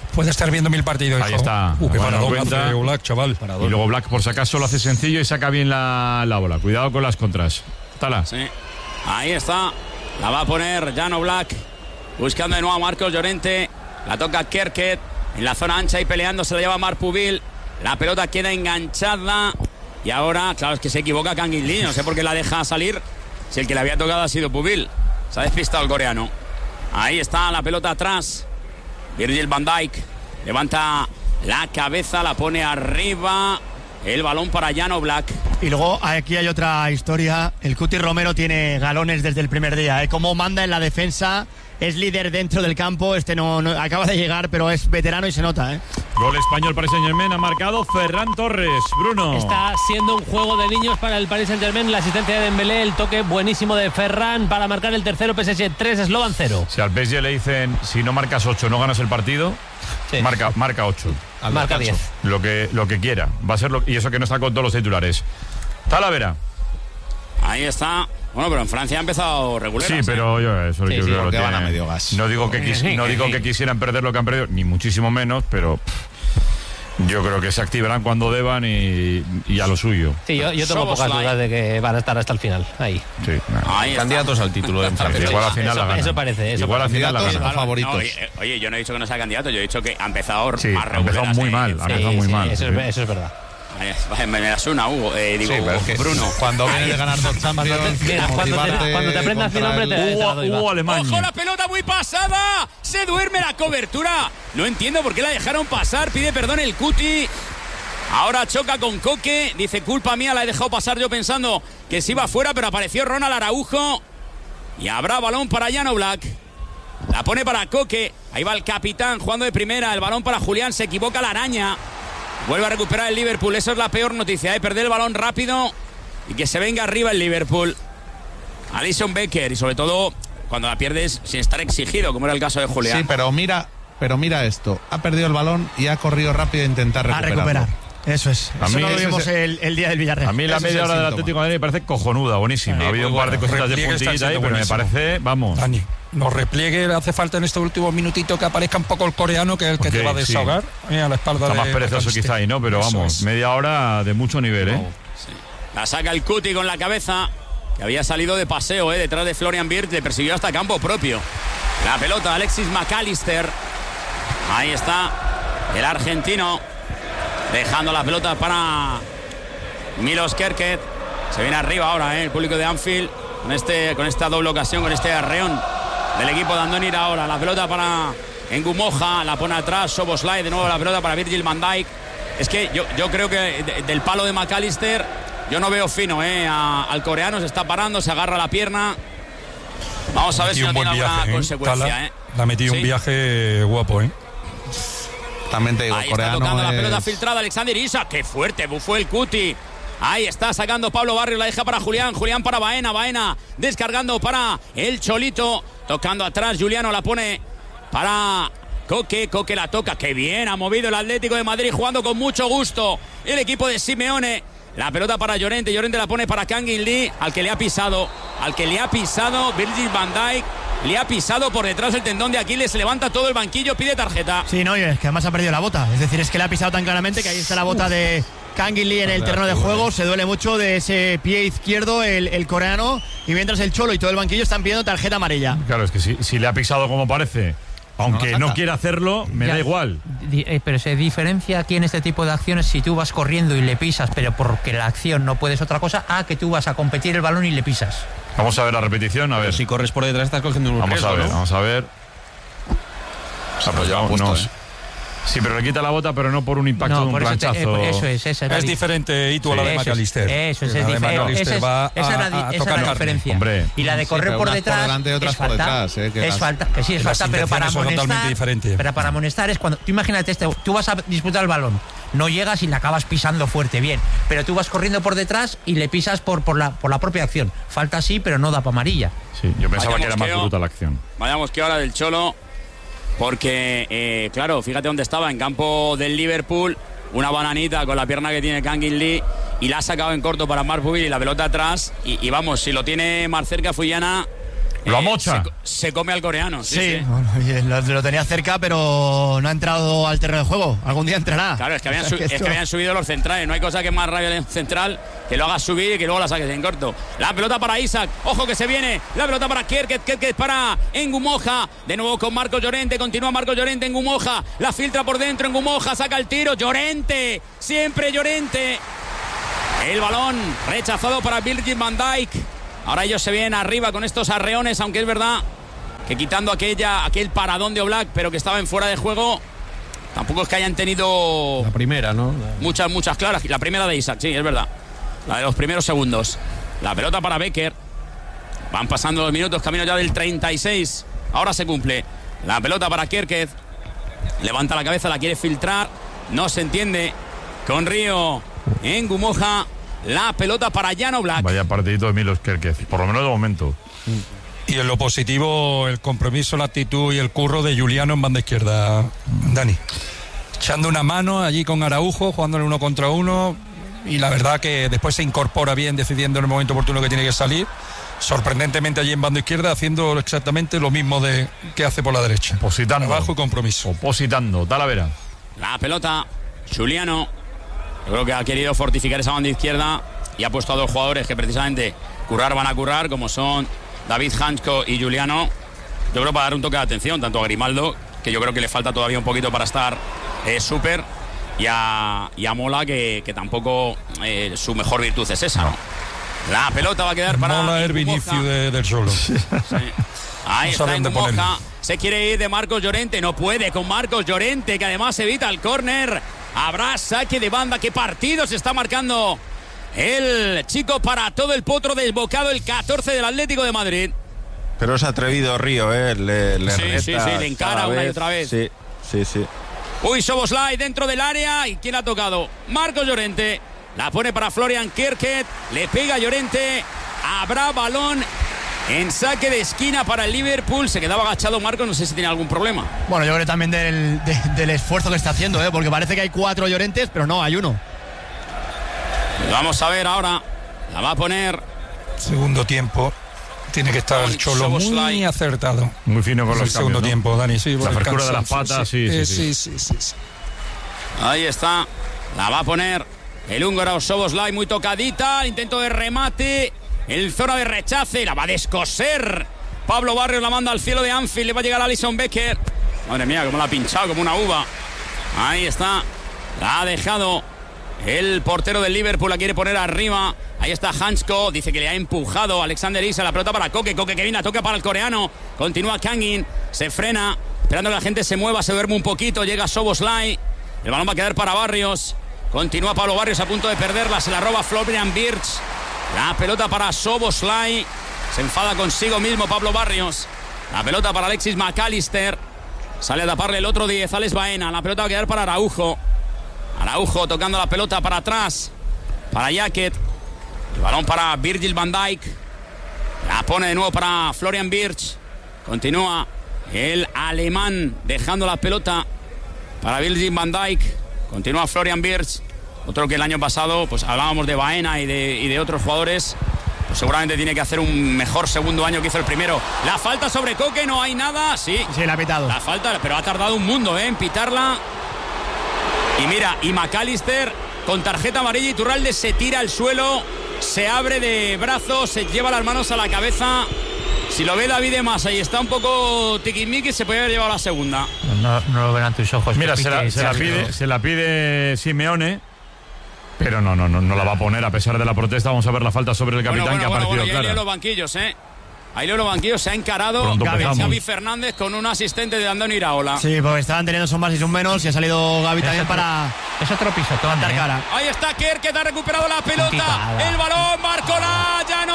Speaker 4: Puede estar viendo 1000 partidos.
Speaker 2: Ahí está.
Speaker 4: Qué
Speaker 2: Bueno,
Speaker 4: paradón
Speaker 2: cuenta.
Speaker 4: hace Oblak, chaval.
Speaker 2: Y luego Black, por si acaso, lo hace sencillo y saca bien la bola. Cuidado con las contras. Tala.
Speaker 1: Sí. Ahí está. La va a poner Jan Oblak. Buscando de nuevo a Marcos Llorente. La toca Kerket. En la zona ancha y peleando se la lleva Marc Pubil. La pelota queda enganchada. Y ahora, claro, es que se equivoca Kangin Lee. No sé por qué la deja salir. Si el que le había tocado ha sido Pubil. Se ha despistado el coreano. Ahí está la pelota atrás. Virgil van Dijk levanta la cabeza, la pone arriba. El balón para Jan Oblak.
Speaker 3: Y luego aquí hay otra historia. El Cuti Romero tiene galones desde el primer día. Como manda en la defensa, es líder dentro del campo. No acaba de llegar, pero es veterano y se nota.
Speaker 2: Gol español para el Saint-Germain. Ha marcado Ferran Torres. Bruno.
Speaker 9: Está siendo un juego de niños para el Paris Saint-Germain. La asistencia de Dembélé, el toque buenísimo de Ferran para marcar el tercero. PSG 3, Slovan 0.
Speaker 2: Si al PSG le dicen, si no marcas 8 no ganas el partido, sí. marca 8.
Speaker 9: Marca 10.
Speaker 2: Lo que quiera. Va a ser y eso que no está con todos los titulares. Talavera.
Speaker 1: Ahí está. Bueno, pero en Francia ha empezado regular.
Speaker 2: Sí, pero yo eso
Speaker 8: sí,
Speaker 2: creo
Speaker 8: porque
Speaker 2: que
Speaker 8: van a medio gas.
Speaker 2: No digo que quisieran perder lo que han perdido, ni muchísimo menos, pero yo creo que se activarán cuando deban y a lo suyo.
Speaker 9: Sí, yo tengo pocas dudas de que van a estar hasta el final. Ahí.
Speaker 2: Sí,
Speaker 5: candidatos al título en Francia.
Speaker 2: Igual al final la ganan.
Speaker 9: Eso parece.
Speaker 2: Igual al final la ganan.
Speaker 8: Favoritos.
Speaker 1: No, oye, yo no he dicho que no sea candidato, yo he dicho que ha empezado
Speaker 2: más regular. Ha empezado muy mal.
Speaker 9: Eso es verdad.
Speaker 1: Me das una, Hugo. Digo,
Speaker 8: sí,
Speaker 1: Bruno.
Speaker 8: Cuando viene de ganar 2 Champions.
Speaker 9: Cuando te aprendas mi nombre, te
Speaker 2: Hugo Alemania.
Speaker 1: ¡Ojo, la pelota muy pasada! Se duerme la cobertura. No entiendo por qué la dejaron pasar. Pide perdón el Cuti. Ahora choca con Coque. Dice, culpa mía, la he dejado pasar yo pensando que se iba fuera, pero apareció Ronald Araujo. Y habrá balón para Jan Oblak. La pone para Coque. Ahí va el capitán jugando de primera. El balón para Julián. Se equivoca la araña. Vuelve a recuperar el Liverpool. Eso es la peor noticia, perder el balón rápido y que se venga arriba el Liverpool. Alisson Becker, y sobre todo cuando la pierdes sin estar exigido, como era el caso de Julián.
Speaker 8: Sí, pero mira esto. Ha perdido el balón y ha corrido rápido a intentar recuperar.
Speaker 3: Eso es. Eso no lo vimos el día del Villarreal.
Speaker 2: A mí la media hora del Atlético de Madrid me parece cojonuda, buenísima. Ha habido un par de cositas de puntillita ahí, pero me parece, vamos.
Speaker 4: Dani, nos repliegue, hace falta en este último minutito que aparezca un poco el coreano, que es el que te va a desahogar. Sí. A la espalda
Speaker 2: está más perezoso quizá ahí, ¿no? Pero vamos, media hora de mucho nivel,
Speaker 1: Sí. La saca el Cuti con la cabeza, que había salido de paseo, detrás de Florian Wirtz, le persiguió hasta campo propio. La pelota, Alexis McAllister. Ahí está el argentino. Dejando la pelota para Milos Kerket. Se viene arriba ahora el público de Anfield con esta doble ocasión, con este arreón del equipo de Andoni Iraola. La pelota para Ngumoja, la pone atrás Szoboszlai, de nuevo la pelota para Virgil van Dijk. Es que yo creo que del palo de McAllister yo no veo fino al coreano, se está parando, se agarra la pierna. Vamos a ver si no tiene alguna consecuencia.
Speaker 4: Le ha metido un viaje guapo,
Speaker 8: También te digo,
Speaker 1: ahí
Speaker 8: coreano
Speaker 1: está tocando la pelota filtrada Alexander Isak. ¡Qué fuerte! Fue el Cuti. Ahí está sacando Pablo Barrios. La deja para Julián. Julián para Baena. Baena descargando para el Cholito. Tocando atrás. Juliano la pone para Coque. Coque la toca. ¡Qué bien! Ha movido el Atlético de Madrid jugando con mucho gusto el equipo de Simeone. La pelota para Llorente. Llorente la pone para Kangin Lee. Al que le ha pisado Virgil van Dijk. Le ha pisado por detrás el tendón de Aquiles, se levanta todo el banquillo, pide tarjeta.
Speaker 3: Sí, no, y es que además ha perdido la bota. Es decir, es que le ha pisado tan claramente que ahí está la bota de Kangin Lee en el terreno de juego. Se duele mucho de ese pie izquierdo el coreano. Y mientras el Cholo y todo el banquillo están pidiendo tarjeta amarilla.
Speaker 2: Claro, es que si le ha pisado como parece, aunque no quiera hacerlo, me da igual.
Speaker 7: Pero se diferencia aquí en este tipo de acciones si tú vas corriendo y le pisas, pero porque la acción no puedes otra cosa, a que tú vas a competir el balón y le pisas.
Speaker 2: Vamos a ver la repetición, a ver.
Speaker 10: Pero si corres por detrás estás cogiendo un riesgo,
Speaker 2: vamos a ver. Sí, pero le quita la bota, pero no por un impacto de un planchazo.
Speaker 7: Eso es.
Speaker 4: Es diferente, y tú a la de McAllister.
Speaker 7: Eso es diferente. Esa es la diferencia.
Speaker 2: Hombre.
Speaker 7: Y la de correr por detrás es falta. Es falta, que sí es falta, pero para amonestar es cuando... Tú imagínate tú vas a disputar el balón, no llegas y la acabas pisando fuerte, bien, pero tú vas corriendo por detrás y le pisas por la propia acción. Falta sí, pero no da para amarilla.
Speaker 2: Sí, yo pensaba que era más bruta la acción.
Speaker 1: Vayamos que ahora del Cholo... Porque, claro, fíjate dónde estaba, en campo del Liverpool, una bananita con la pierna que tiene Kangin Lee y la ha sacado en corto para Marc Pubil y la pelota atrás. Y vamos, si lo tiene más cerca Fullana,
Speaker 2: Lo amocha.
Speaker 1: Se come al coreano.
Speaker 3: Sí. Bueno, lo tenía cerca, pero no ha entrado al terreno de juego. Algún día entrará.
Speaker 1: Claro, es que habían subido los centrales. No hay cosa que más rabia de un central que lo haga subir y que luego la saques en corto. La pelota para Isaac. Ojo que se viene. La pelota para Kerkez para Engumoja. De nuevo con Marcos Llorente. Continúa Marcos Llorente. Engumoja. La filtra por dentro. Engumoja saca el tiro. Llorente. Siempre Llorente. El balón rechazado para Virgil van Dijk. Ahora ellos se vienen arriba con estos arreones, aunque es verdad que quitando aquel paradón de Oblak, pero que estaba en fuera de juego, tampoco es que hayan tenido...
Speaker 10: La primera, ¿no?
Speaker 1: Muchas claras. La primera de Isaac, sí, es verdad. La de los primeros segundos. La pelota para Becker. Van pasando los minutos, camino ya del 36. Ahora se cumple. La pelota para Kerkez. Levanta la cabeza, la quiere filtrar. No se entiende. Con Río en Gumoja. La pelota para Jan Oblak.
Speaker 2: Vaya partidito de Milos Kerkez, por lo menos de momento.
Speaker 4: Y en lo positivo, el compromiso, la actitud y el curro de Juliano en banda izquierda, Dani. Echando una mano allí con Araujo, jugándole 1 contra 1. Y la verdad que después se incorpora bien, decidiendo en el momento oportuno que tiene que salir. Sorprendentemente allí en banda izquierda, haciendo exactamente lo mismo que hace por la derecha.
Speaker 2: Opositando.
Speaker 4: Trabajo y compromiso.
Speaker 2: Opositando. Talavera.
Speaker 1: La pelota, Juliano. Yo creo que ha querido fortificar esa banda izquierda y ha puesto a 2 jugadores que precisamente van a currar, como son David Hansko y Juliano. Yo creo para dar un toque de atención, tanto a Grimaldo, que yo creo que le falta todavía un poquito para estar súper, y a Mola, que tampoco su mejor virtud es esa, ¿no? La pelota va a quedar para
Speaker 4: Mola el Vinicius del Solo. Sí.
Speaker 1: Ahí está Engumoja. Se quiere ir de Marcos Llorente, no puede con Marcos Llorente, que además evita el córner. Habrá saque de banda. ¿Qué partido se está marcando el chico para todo el potro desbocado, el 14 del Atlético de Madrid?
Speaker 5: Pero es atrevido Río,
Speaker 1: sí, le encara una y otra vez.
Speaker 5: Sí.
Speaker 1: Uy, Szoboszlai dentro del área. ¿Y quién ha tocado? Marcos Llorente. La pone para Florian Kerkez. Le pega Llorente. Habrá balón en saque de esquina para el Liverpool. Se quedaba agachado Marcos, no sé si tiene algún problema.
Speaker 3: Bueno, yo creo también del esfuerzo que está haciendo, porque parece que hay 4 Llorentes, pero no, hay 1.
Speaker 1: Vamos a ver ahora. La va a poner.
Speaker 4: Segundo tiempo. Tiene que estar el Cholo muy acertado.
Speaker 2: Muy fino con los
Speaker 4: segundo tiempo, Dani. Sí,
Speaker 2: la frescura de las patas, sí.
Speaker 1: Ahí está. La va a poner el húngaro Szoboszlai, muy tocadita. Intento de remate. El zona de rechace, la va a descoser. Pablo Barrios la manda al cielo de Anfield. Le va a llegar a Alisson Becker. Madre mía, cómo la ha pinchado, como una uva. Ahí está. La ha dejado el portero del Liverpool. La quiere poner arriba. Ahí está Hansko. Dice que le ha empujado Alexander Isak. La pelota para Koke. Koke que viene a toque para el coreano. Continúa Kangin. Se frena. Esperando que la gente se mueva. Se duerme un poquito. Llega Szoboszlai. El balón va a quedar para Barrios. Continúa Pablo Barrios a punto de perderla. Se la roba Florian Wirtz. La pelota para Szoboszlai. Se enfada consigo mismo Pablo Barrios. La pelota para Alexis McAllister. Sale a taparle el otro 10, Alex Baena. La pelota va a quedar para Araujo. Araujo tocando la pelota para atrás. Para Jacket. El balón para Virgil van Dijk. La pone de nuevo para Florian Wirtz. Continúa el alemán dejando la pelota para Virgil van Dijk. Continúa Florian Wirtz. Otro que el año pasado, pues hablábamos de Baena y de otros jugadores, pues seguramente tiene que hacer un mejor segundo año que hizo el primero. La falta sobre Koke, no hay nada. Sí,
Speaker 3: la ha pitado.
Speaker 1: La falta, pero ha tardado un mundo en pitarla. Y mira, y McAllister con tarjeta amarilla. Iturralde se tira al suelo, se abre de brazos, se lleva las manos a la cabeza. Si lo ve David de Masa y está un poco tiquismiquis, se puede haber llevado la segunda.
Speaker 7: No lo verán tus ojos.
Speaker 2: Mira, se la pide Simeone. Pero no la va a poner a pesar de la protesta. Vamos a ver la falta sobre el capitán que ha aparecido clara.
Speaker 1: Ahí leo los banquillos, Ahí leo los banquillos. Se ha encarado Xavi Fernández con un asistente de Andoni Iraola.
Speaker 3: Sí, porque estaban teniendo son más y son menos. Y ha salido Gavi también para...
Speaker 7: Es otro pisotón,
Speaker 3: cara.
Speaker 1: Ahí está Kerkez, ha recuperado la pelota. El balón, Marcolá, Jan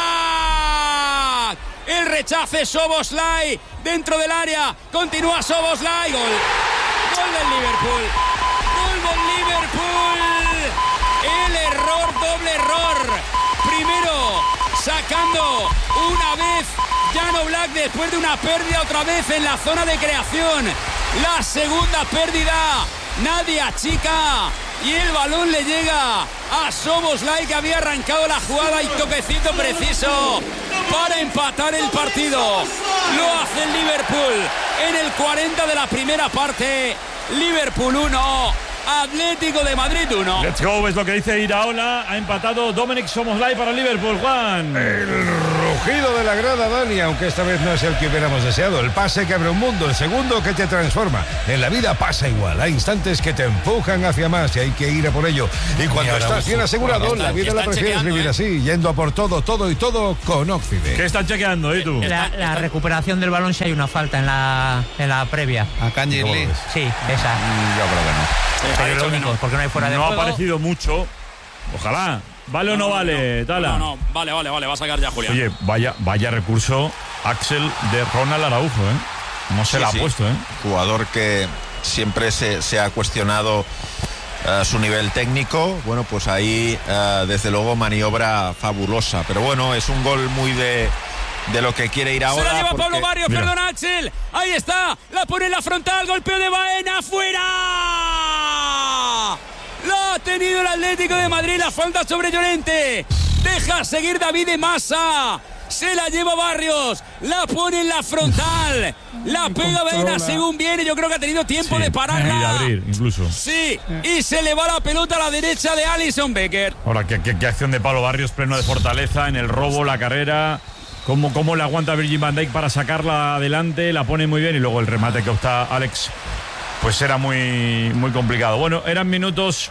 Speaker 1: Oblak. El rechace, Szoboszlai dentro del área. Continúa Szoboszlai. Gol del Liverpool. Gol del Liverpool. El error, doble error. Primero sacando una vez Jan Oblak después de una pérdida otra vez en la zona de creación. La segunda pérdida, nadie achica y el balón le llega a Szoboszlai, que había arrancado la jugada y toquecito preciso para empatar el partido. Lo hace el Liverpool en el 40 de la primera parte. Liverpool 1, Atlético de Madrid 1.
Speaker 2: Let's go, es lo que dice Iraola. Ha empatado Dominic Szoboszlai para Liverpool, Juan.
Speaker 6: El rugido de la grada, Dani, aunque esta vez no es el que hubiéramos deseado. El pase que abre un mundo, el segundo que te transforma. En la vida pasa igual, hay instantes que te empujan hacia más y hay que ir a por ello. Y cuando estás bien asegurado, la vida la prefieres vivir así, yendo a por todo y todo con Oxide.
Speaker 2: ¿Qué están chequeando, tú?
Speaker 7: La recuperación del balón, si hay una falta en la previa.
Speaker 8: ¿A Kanji Lee?
Speaker 7: Sí, esa.
Speaker 8: Yo creo que no.
Speaker 7: Pero es lo único, porque no hay fuera de juego.
Speaker 2: No ha aparecido mucho. Ojalá. ¿Vale o no vale, Tala?
Speaker 1: No, vale, va a sacar ya Julián.
Speaker 2: Oye, vaya recurso Axel de Ronald Araujo, ¿eh? No se la ha puesto, ¿eh?
Speaker 5: Jugador que siempre se ha cuestionado su nivel técnico. Bueno, pues ahí desde luego maniobra fabulosa. Pero bueno, es un gol muy de lo que quiere ir ahora.
Speaker 1: Se la lleva
Speaker 5: porque...
Speaker 1: Pablo Barrios, perdona Axel. Ahí está, la pone en la frontal, golpeo de Baena, fuera. Lo ha tenido el Atlético de Madrid, la falta sobre Llorente. Deja seguir David de Masa. Se la lleva Barrios, la pone en la frontal, la pega Baena según viene. Yo creo que ha tenido tiempo de pararla.
Speaker 2: Y de abrir, incluso.
Speaker 1: Sí, y se le va la pelota a la derecha de Alisson Becker.
Speaker 2: Ahora, qué acción de Pablo Barrios, pleno de fortaleza en el robo, la carrera. Cómo le aguanta Virgil van Dijk para sacarla adelante, la pone muy bien y luego el remate que opta Alex, pues era muy, muy complicado. Bueno, eran minutos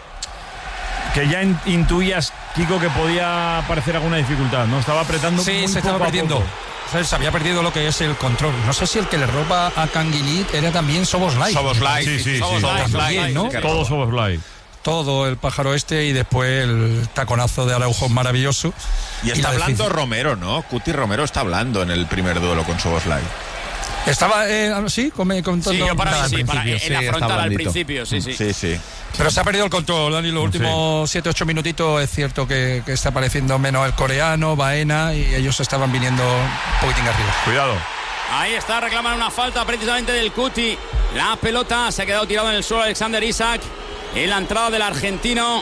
Speaker 2: que ya intuías, Kiko, que podía parecer alguna dificultad, ¿no? Estaba apretando muy
Speaker 4: se estaba perdiendo. Se había perdido lo que es el control. No sé si el que le roba a Kanji Lee era también Szoboszlai.
Speaker 2: Sí.
Speaker 4: También, ¿no?
Speaker 2: Todo Szoboszlai.
Speaker 4: Todo el pájaro y después el taconazo de Araujo maravilloso.
Speaker 5: Y está hablando Romero, ¿no? Cuti Romero está hablando en el primer duelo con Szoboszlai.
Speaker 4: Estaba, sí, contando.
Speaker 1: Sí, yo para mí en la frontal al principio, sí.
Speaker 4: Pero se ha perdido el control, Dani, los últimos 7-8 minutitos. Es cierto que está apareciendo menos el coreano, Baena, y ellos estaban viniendo un poquitín arriba.
Speaker 2: Cuidado.
Speaker 1: Ahí está, reclaman una falta precisamente del Cuti. La pelota se ha quedado tirado en el suelo Alexander Isak. En la entrada del argentino.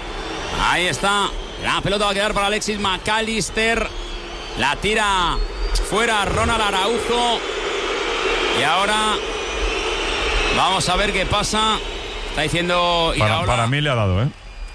Speaker 1: Ahí está. La pelota va a quedar para Alexis McAllister. La tira fuera Ronald Araujo. Y ahora vamos a ver qué pasa. Está diciendo
Speaker 2: para mí le ha dado, ¿eh?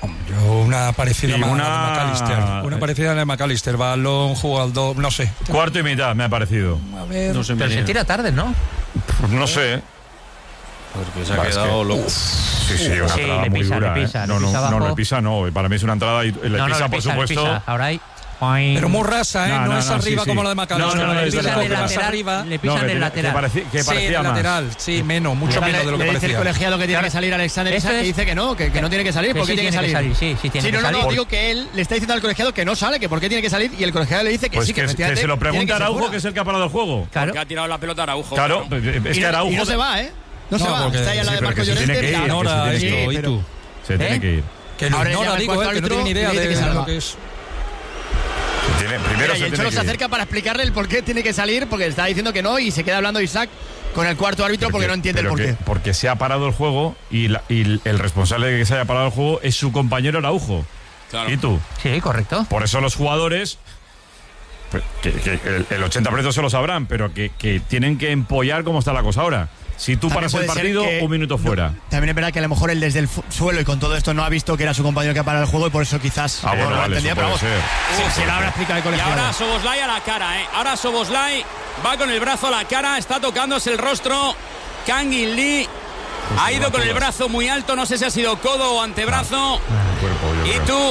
Speaker 4: Una parecida a McAllister. Una parecida a la de McAllister. Balón, jugador, no sé.
Speaker 2: Cuarto y mitad me ha parecido.
Speaker 7: A ver, no sé, pero se tira tarde, ¿no?
Speaker 2: Pues no sé.
Speaker 10: Porque se ha quedado loco.
Speaker 2: Sí, una entrada muy dura. No, le pisa no. Para mí es una entrada y le pisa, por supuesto.
Speaker 7: Ahora hay...
Speaker 4: Pero muy rasa, ¿eh? No es arriba como la de McAllister.
Speaker 7: Le pisan el lateral. Le pisan el lateral.
Speaker 2: Que parecía más.
Speaker 4: Lateral, sí, menos, mucho menos de lo que parecía.
Speaker 3: Le dice el colegiado que tiene que salir Alexander Isak, que dice que no tiene que salir. ¿Por qué tiene que salir?
Speaker 7: Sí, tiene que salir.
Speaker 3: No, digo que él le está diciendo al colegiado que no sale, que por qué tiene que salir, y el colegiado le dice que sí, que
Speaker 2: se lo pregunta a Araujo, que es el que ha parado el juego.
Speaker 1: Claro. Que ha tirado la pelota a Araujo.
Speaker 2: Claro, es que Araujo...
Speaker 3: Y no se va, ¿eh? No se va. Está ahí a la de Marco Llorente.
Speaker 4: Ignora esto, ¿y tú?
Speaker 2: Se tiene que ir.
Speaker 4: Que lo ignora, digo, que no tiene ni idea de lo que es.
Speaker 3: Primero y el Cholo se acerca para explicarle el por qué tiene que salir, porque está diciendo que no, y se queda hablando Isak con el cuarto árbitro porque no entiende el por qué.
Speaker 2: Porque se ha parado el juego y el responsable de que se haya parado el juego es su compañero Araujo.
Speaker 1: Claro.
Speaker 2: ¿Y tú?
Speaker 7: Sí, correcto.
Speaker 2: Por eso los jugadores, que el 80% se lo sabrán, pero que tienen que empollar cómo está la cosa ahora. Si tú paras el partido, un minuto fuera.
Speaker 3: También es verdad que a lo mejor él desde el suelo y con todo esto no ha visto que era su compañero que ha parado el juego y por eso quizás
Speaker 2: no lo entendía, pero vamos.
Speaker 3: Se lo habrá explicado el colegiado.
Speaker 1: Y ahora Szoboszlai a la cara, Ahora Szoboszlai va con el brazo a la cara, está tocándose el rostro. Kanji Lee ha ido con el brazo muy alto, no sé si ha sido codo o antebrazo. Y tú,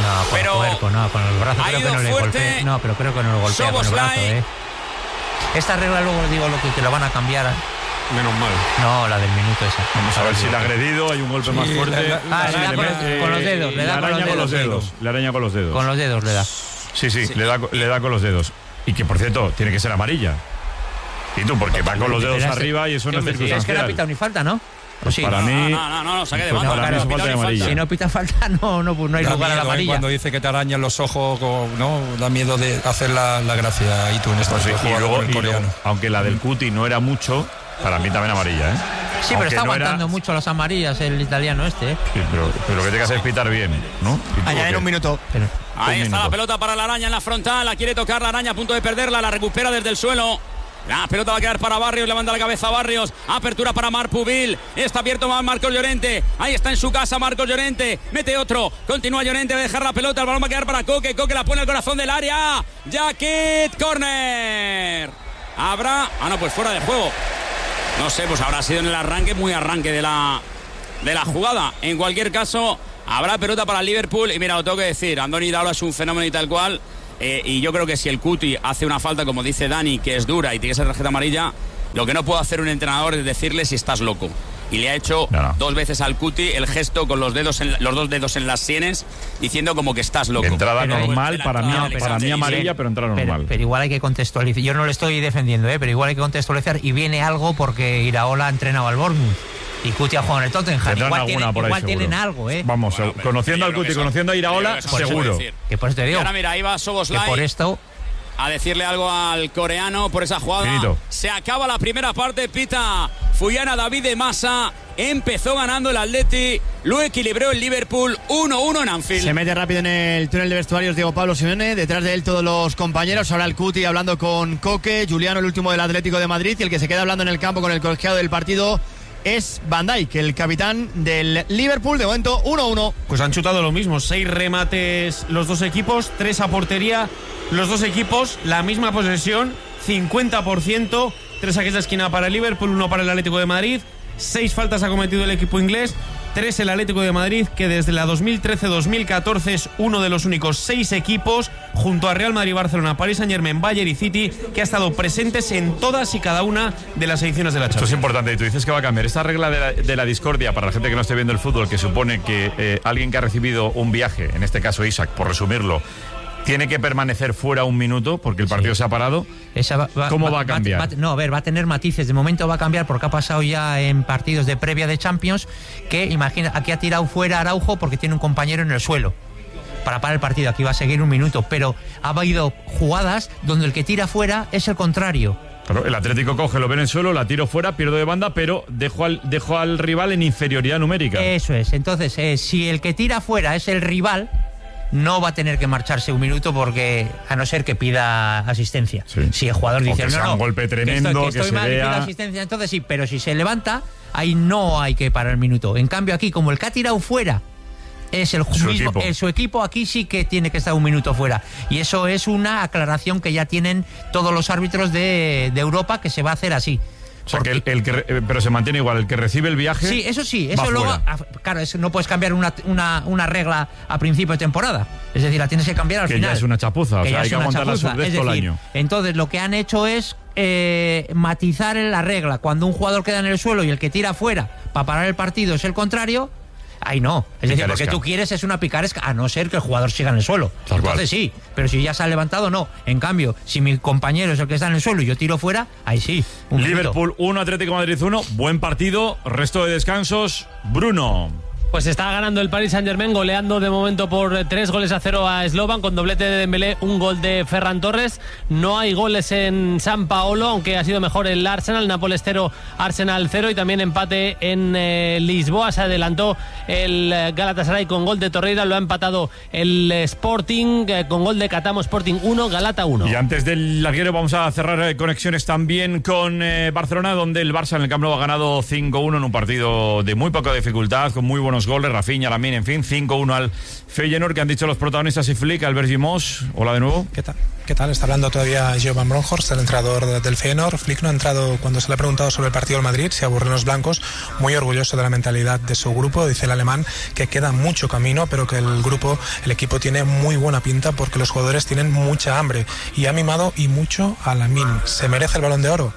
Speaker 7: con el brazo
Speaker 1: ha
Speaker 7: creo
Speaker 1: ido
Speaker 7: que no le
Speaker 1: fuerte.
Speaker 7: No, pero creo que no lo golpea con el brazo, Esta regla luego digo lo que lo van a cambiar.
Speaker 10: Menos mal.
Speaker 7: No, la del minuto esa.
Speaker 2: Vamos a ver si le ha agredido, hay un golpe más fuerte.
Speaker 7: Con los dedos, le da con los dedos.
Speaker 2: Le araña con los dedos.
Speaker 7: Con los dedos le da.
Speaker 2: Sí, le da con los dedos. Y que, por cierto, tiene que ser amarilla. ¿Y tú? Porque va con los dedos arriba y eso no es circunstancial.
Speaker 7: Es que no ha pitado ni falta, ¿no?
Speaker 2: Pues para mí...
Speaker 1: No, saque de banda.
Speaker 2: Para mí es falta de amarilla.
Speaker 7: Si no pita falta, no hay lugar a la amarilla.
Speaker 4: Cuando dice que te arañan los ojos, ¿no? Da miedo de hacer la gracia. Y tú en esta
Speaker 2: y luego, aunque la del Cuti no era mucho, para mí también amarilla, ¿eh?
Speaker 7: Sí, pero está aguantando mucho las amarillas el italiano este,
Speaker 2: Sí, pero lo que tiene que hacer es pitar bien, ¿no?
Speaker 3: Añadir un minuto.
Speaker 1: Ahí está la pelota para la Araña en la frontal. La quiere tocar la Araña, a punto de perderla. La recupera desde el suelo. La pelota va a quedar para Barrios, levanta la cabeza Barrios, apertura para Marpubil, está abierto Marcos Llorente, ahí está en su casa Marcos Llorente, mete otro, continúa Llorente, va a dejar la pelota, el balón va a quedar para Coque, Coque la pone al corazón del área, Jacket, córner, habrá, no, pues fuera de juego, no sé, pues habrá sido en el arranque, muy arranque de la jugada, en cualquier caso, habrá pelota para el Liverpool, y mira, lo tengo que decir, Andoni Iraola es un fenómeno y tal cual. Y yo creo que si el Cuti hace una falta, como dice Dani, que es dura y tiene esa tarjeta amarilla, lo que no puede hacer un entrenador es decirle si estás loco. Y le ha hecho 2 veces al Cuti el gesto con los 2 dedos en las sienes, diciendo como que estás loco.
Speaker 2: Entrada normal, para mí amarilla, pero entrada normal.
Speaker 7: Pero igual hay que contextualizar. Yo no lo estoy defendiendo, pero igual hay que contextualizar. Y viene algo porque Iraola ha entrenado al Bournemouth. Y Cuti ha jugado en el Tottenham. Igual tienen algo,
Speaker 2: Vamos, bueno, conociendo al Cuti, conociendo a Iraola, seguro.
Speaker 7: Que por eso te digo.
Speaker 1: Y ahora mira, ahí va Szoboszlai.
Speaker 7: Por esto
Speaker 1: a decirle algo al coreano por esa jugada.
Speaker 2: Finito.
Speaker 1: Se acaba la primera parte, pita Fuyana David de Massa. Empezó ganando el Atleti, lo equilibró el Liverpool 1-1 en Anfield.
Speaker 3: Se mete rápido en el túnel de vestuarios Diego Pablo Simeone, detrás de él todos los compañeros, ahora el Cuti hablando con Coque, Juliano el último del Atlético de Madrid, y el que se queda hablando en el campo con el colegiado del partido es Van Dijk, el capitán del Liverpool, de momento 1-1.
Speaker 10: Pues han chutado lo mismo, 6 remates los dos equipos, 3 a portería los dos equipos, la misma posesión, 50%, 3 saques de esquina para el Liverpool, 1 para el Atlético de Madrid, 6 faltas ha cometido el equipo inglés, 3 el Atlético de Madrid, que desde la 2013-2014 es uno de los únicos 6 equipos, junto a Real Madrid, Barcelona, Paris Saint-Germain, Bayern y City, que ha estado presentes en todas y cada una de las ediciones de la Champions.
Speaker 2: Esto es importante, y tú dices que va a cambiar. Esta regla de la discordia, para la gente que no esté viendo el fútbol, que supone que alguien que ha recibido un viaje, en este caso Isaac, por resumirlo, tiene que permanecer fuera un minuto porque el partido se ha parado. ¿Cómo va a cambiar?
Speaker 7: Va a tener matices. De momento va a cambiar porque ha pasado ya en partidos de previa de Champions que, imagina, aquí ha tirado fuera Araujo porque tiene un compañero en el suelo para parar el partido. Aquí va a seguir un minuto, pero ha habido jugadas donde el que tira fuera es el contrario.
Speaker 2: Claro, el Atlético coge, lo ve en el suelo, la tiro fuera, pierdo de banda, pero dejo al rival en inferioridad numérica.
Speaker 7: Eso es. Entonces, si el que tira fuera es el rival, no va a tener que marcharse un minuto porque, a no ser que pida asistencia. Sí. Si el jugador dice,
Speaker 2: un golpe tremendo, que estoy mal,
Speaker 7: y pida asistencia, entonces sí, pero si se levanta, ahí no hay que parar el minuto. En cambio aquí, como el que ha tirado fuera es su equipo, aquí sí que tiene que estar un minuto fuera. Y eso es una aclaración que ya tienen todos los árbitros de Europa, que se va a hacer así.
Speaker 2: O sea, pero se mantiene igual, el que recibe el viaje.
Speaker 7: Sí, eso luego. Claro, no puedes cambiar una regla a principio de temporada. Es decir, la tienes que cambiar al final.
Speaker 2: Que ya es una chapuza, o sea, hay que aguantar la surdez todo el año.
Speaker 7: Entonces, lo que han hecho es matizar en la regla. Cuando un jugador queda en el suelo y el que tira fuera para parar el partido es el contrario, ahí no. Es decir, lo que tú quieres es una picaresca, a no ser que el jugador siga en el suelo. Entonces sí, pero si ya se ha levantado, no. En cambio, si mi compañero es el que está en el suelo y yo tiro fuera, ahí sí.
Speaker 2: Liverpool 1, Atlético de Madrid 1. Buen partido, resto de descansos. Bruno.
Speaker 9: Pues está ganando el Paris Saint-Germain, goleando de momento por 3-0 a Slovan, con doblete de Dembélé, un gol de Ferran Torres. No hay goles en San Paolo, aunque ha sido mejor el Arsenal, Nápoles 0, Arsenal 0, y también empate en Lisboa. Se adelantó el Galatasaray con gol de Torreira, lo ha empatado el Sporting con gol de Catamo, Sporting 1, Galata 1.
Speaker 2: Y antes del larguero vamos a cerrar conexiones también con Barcelona, donde el Barça en el Camp Nou ha ganado 5-1 en un partido de muy poca dificultad, con muy buenos goles, Rafinha, Lamine, en fin, 5-1 al Feyenoord, que han dicho los protagonistas y Flick, Albert Gimos. Hola de nuevo.
Speaker 11: ¿Qué tal? Está hablando todavía Joe Van Bronckhorst, el entrenador del Feyenoord. Flick no ha entrado cuando se le ha preguntado sobre el partido del Madrid, se aburren los blancos, muy orgulloso de la mentalidad de su grupo. Dice el alemán que queda mucho camino, pero que el equipo tiene muy buena pinta porque los jugadores tienen mucha hambre, y ha mimado y mucho a Lamine. ¿Se merece el Balón de Oro?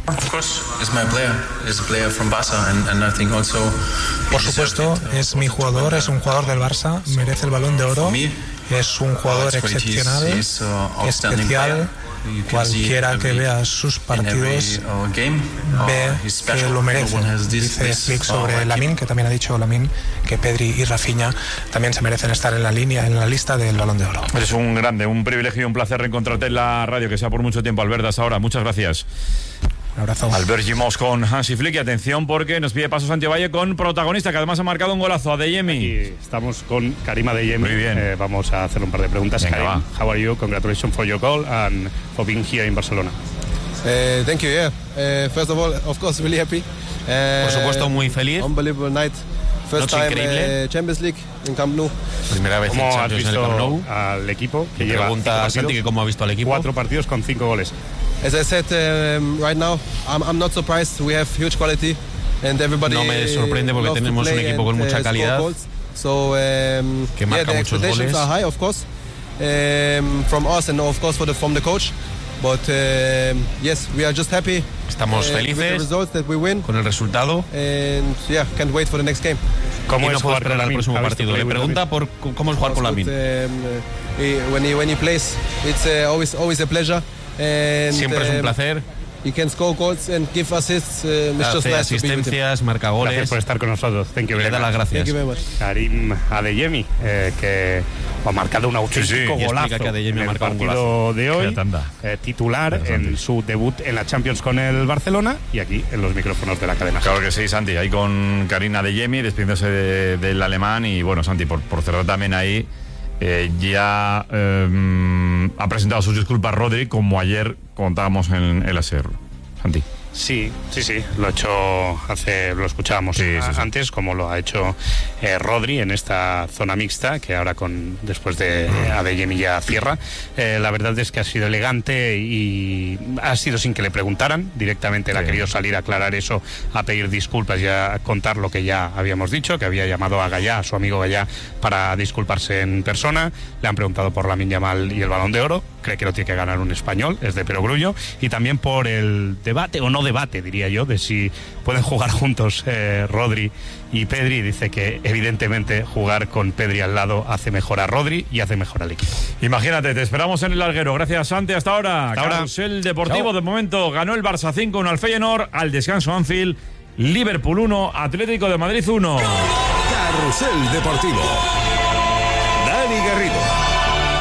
Speaker 11: Por supuesto, es mi jugador, es un jugador del Barça, merece el Balón de Oro, es un jugador excepcional, especial. Cualquiera que vea sus partidos ve que lo merece. Dice Flick sobre Lamine, que también ha dicho Lamine que Pedri y Rafinha también se merecen estar en la lista del Balón de Oro.
Speaker 2: Eres un grande, un privilegio y un placer reencontrarte en la radio, que sea por mucho tiempo, Albert, hasta ahora. Muchas gracias.
Speaker 11: Un abrazo.
Speaker 2: Albert Gimos con Hansi Flick, y atención porque nos pide paso Santi Valle con protagonista, que además ha marcado un golazo, Adeyemi.
Speaker 12: Aquí estamos con Karim Adeyemi.
Speaker 2: Muy bien.
Speaker 12: Vamos a hacer un par de preguntas.
Speaker 2: Venga,
Speaker 12: Karim,
Speaker 2: va.
Speaker 12: how are you? Congratulations for your goal and for being here in Barcelona.
Speaker 13: Thank you. Yeah. First of all, of course, really happy.
Speaker 10: Por supuesto, muy feliz.
Speaker 13: Unbelievable night. First
Speaker 10: Noche
Speaker 13: time
Speaker 10: increíble.
Speaker 13: Champions League in Camp Nou.
Speaker 10: Primera vez en
Speaker 12: ¿Cómo has
Speaker 10: Champions en el
Speaker 12: visto
Speaker 10: Camp Nou?
Speaker 12: al equipo? Que
Speaker 10: Me
Speaker 12: lleva
Speaker 10: pregunta a Santi que cómo ha visto al equipo.
Speaker 12: 4 partidos con 5 goles.
Speaker 13: As I said, right now, I'm not surprised. We have huge quality, and everybody.
Speaker 10: No me sorprende porque tenemos un equipo con mucha calidad.
Speaker 13: So,
Speaker 10: que marca
Speaker 13: the
Speaker 10: muchos
Speaker 13: expectations
Speaker 10: goles.
Speaker 13: are high, of course, from us and of course from the coach. But yes, we are just happy.
Speaker 10: Estamos
Speaker 13: with the
Speaker 10: felices
Speaker 13: results that we win,
Speaker 10: con el resultado.
Speaker 13: and yeah, can't wait for the next game.
Speaker 12: ¿Cómo
Speaker 10: Y no
Speaker 12: es
Speaker 10: puedo
Speaker 12: jugar con
Speaker 10: esperar al
Speaker 12: Lamine?
Speaker 10: próximo
Speaker 12: ¿Has visto
Speaker 10: partido. Le
Speaker 12: play with
Speaker 10: pregunta
Speaker 12: Lamine?
Speaker 10: por cómo es jugar con Lamine.
Speaker 13: When he plays, it's always a pleasure. And,
Speaker 10: Siempre es un placer.
Speaker 13: He can score goals and give assists. It's just
Speaker 10: Hace
Speaker 13: nice to be with him.
Speaker 10: asistencias, marca
Speaker 12: Gracias
Speaker 10: goles.
Speaker 12: por estar con nosotros. Thank you very
Speaker 10: Le da
Speaker 12: much.
Speaker 10: las gracias.
Speaker 13: Thank you very much.
Speaker 12: Karim Adeyemi, que ha marcado un auténtico
Speaker 10: y
Speaker 12: golazo
Speaker 10: explica que Adeyemi
Speaker 12: en
Speaker 10: ha
Speaker 12: el
Speaker 10: marcado un
Speaker 12: partido
Speaker 10: golazo.
Speaker 12: de hoy,
Speaker 2: Qué tanda.
Speaker 12: titular en su debut en la Champions con el Barcelona y aquí en los micrófonos de la cadena.
Speaker 2: Claro que sí, Santi, ahí con Karim Adeyemi despidiéndose del alemán. Y bueno, Santi, por cerrar también ahí, ya ha presentado sus disculpas Rodri, como ayer contábamos en el ASR. Santi.
Speaker 12: Sí, lo ha hecho lo escuchábamos antes, como lo ha hecho Rodri en esta zona mixta, que ahora después de Adeyemi ya cierra. La verdad es que ha sido elegante y ha sido sin que le preguntaran, directamente él ha querido salir a aclarar eso, a pedir disculpas y a contar lo que ya habíamos dicho, que había llamado a Gallá, a su amigo Gallá, para disculparse en persona. Le han preguntado por Lamine Yamal y el Balón de Oro, cree que lo tiene que ganar un español, es de perogrullo, y también por el debate, o no debate, diría yo, de si pueden jugar juntos Rodri y Pedri. Dice que evidentemente jugar con Pedri al lado hace mejor a Rodri y hace mejor al equipo.
Speaker 2: Imagínate, te esperamos en el larguero. Gracias, Santi, hasta ahora. Carrusel Deportivo. Chao. De momento ganó el Barça 5-1 al Feyenoord, al descanso Anfield, Liverpool 1, Atlético de Madrid 1.
Speaker 14: Carrusel Deportivo.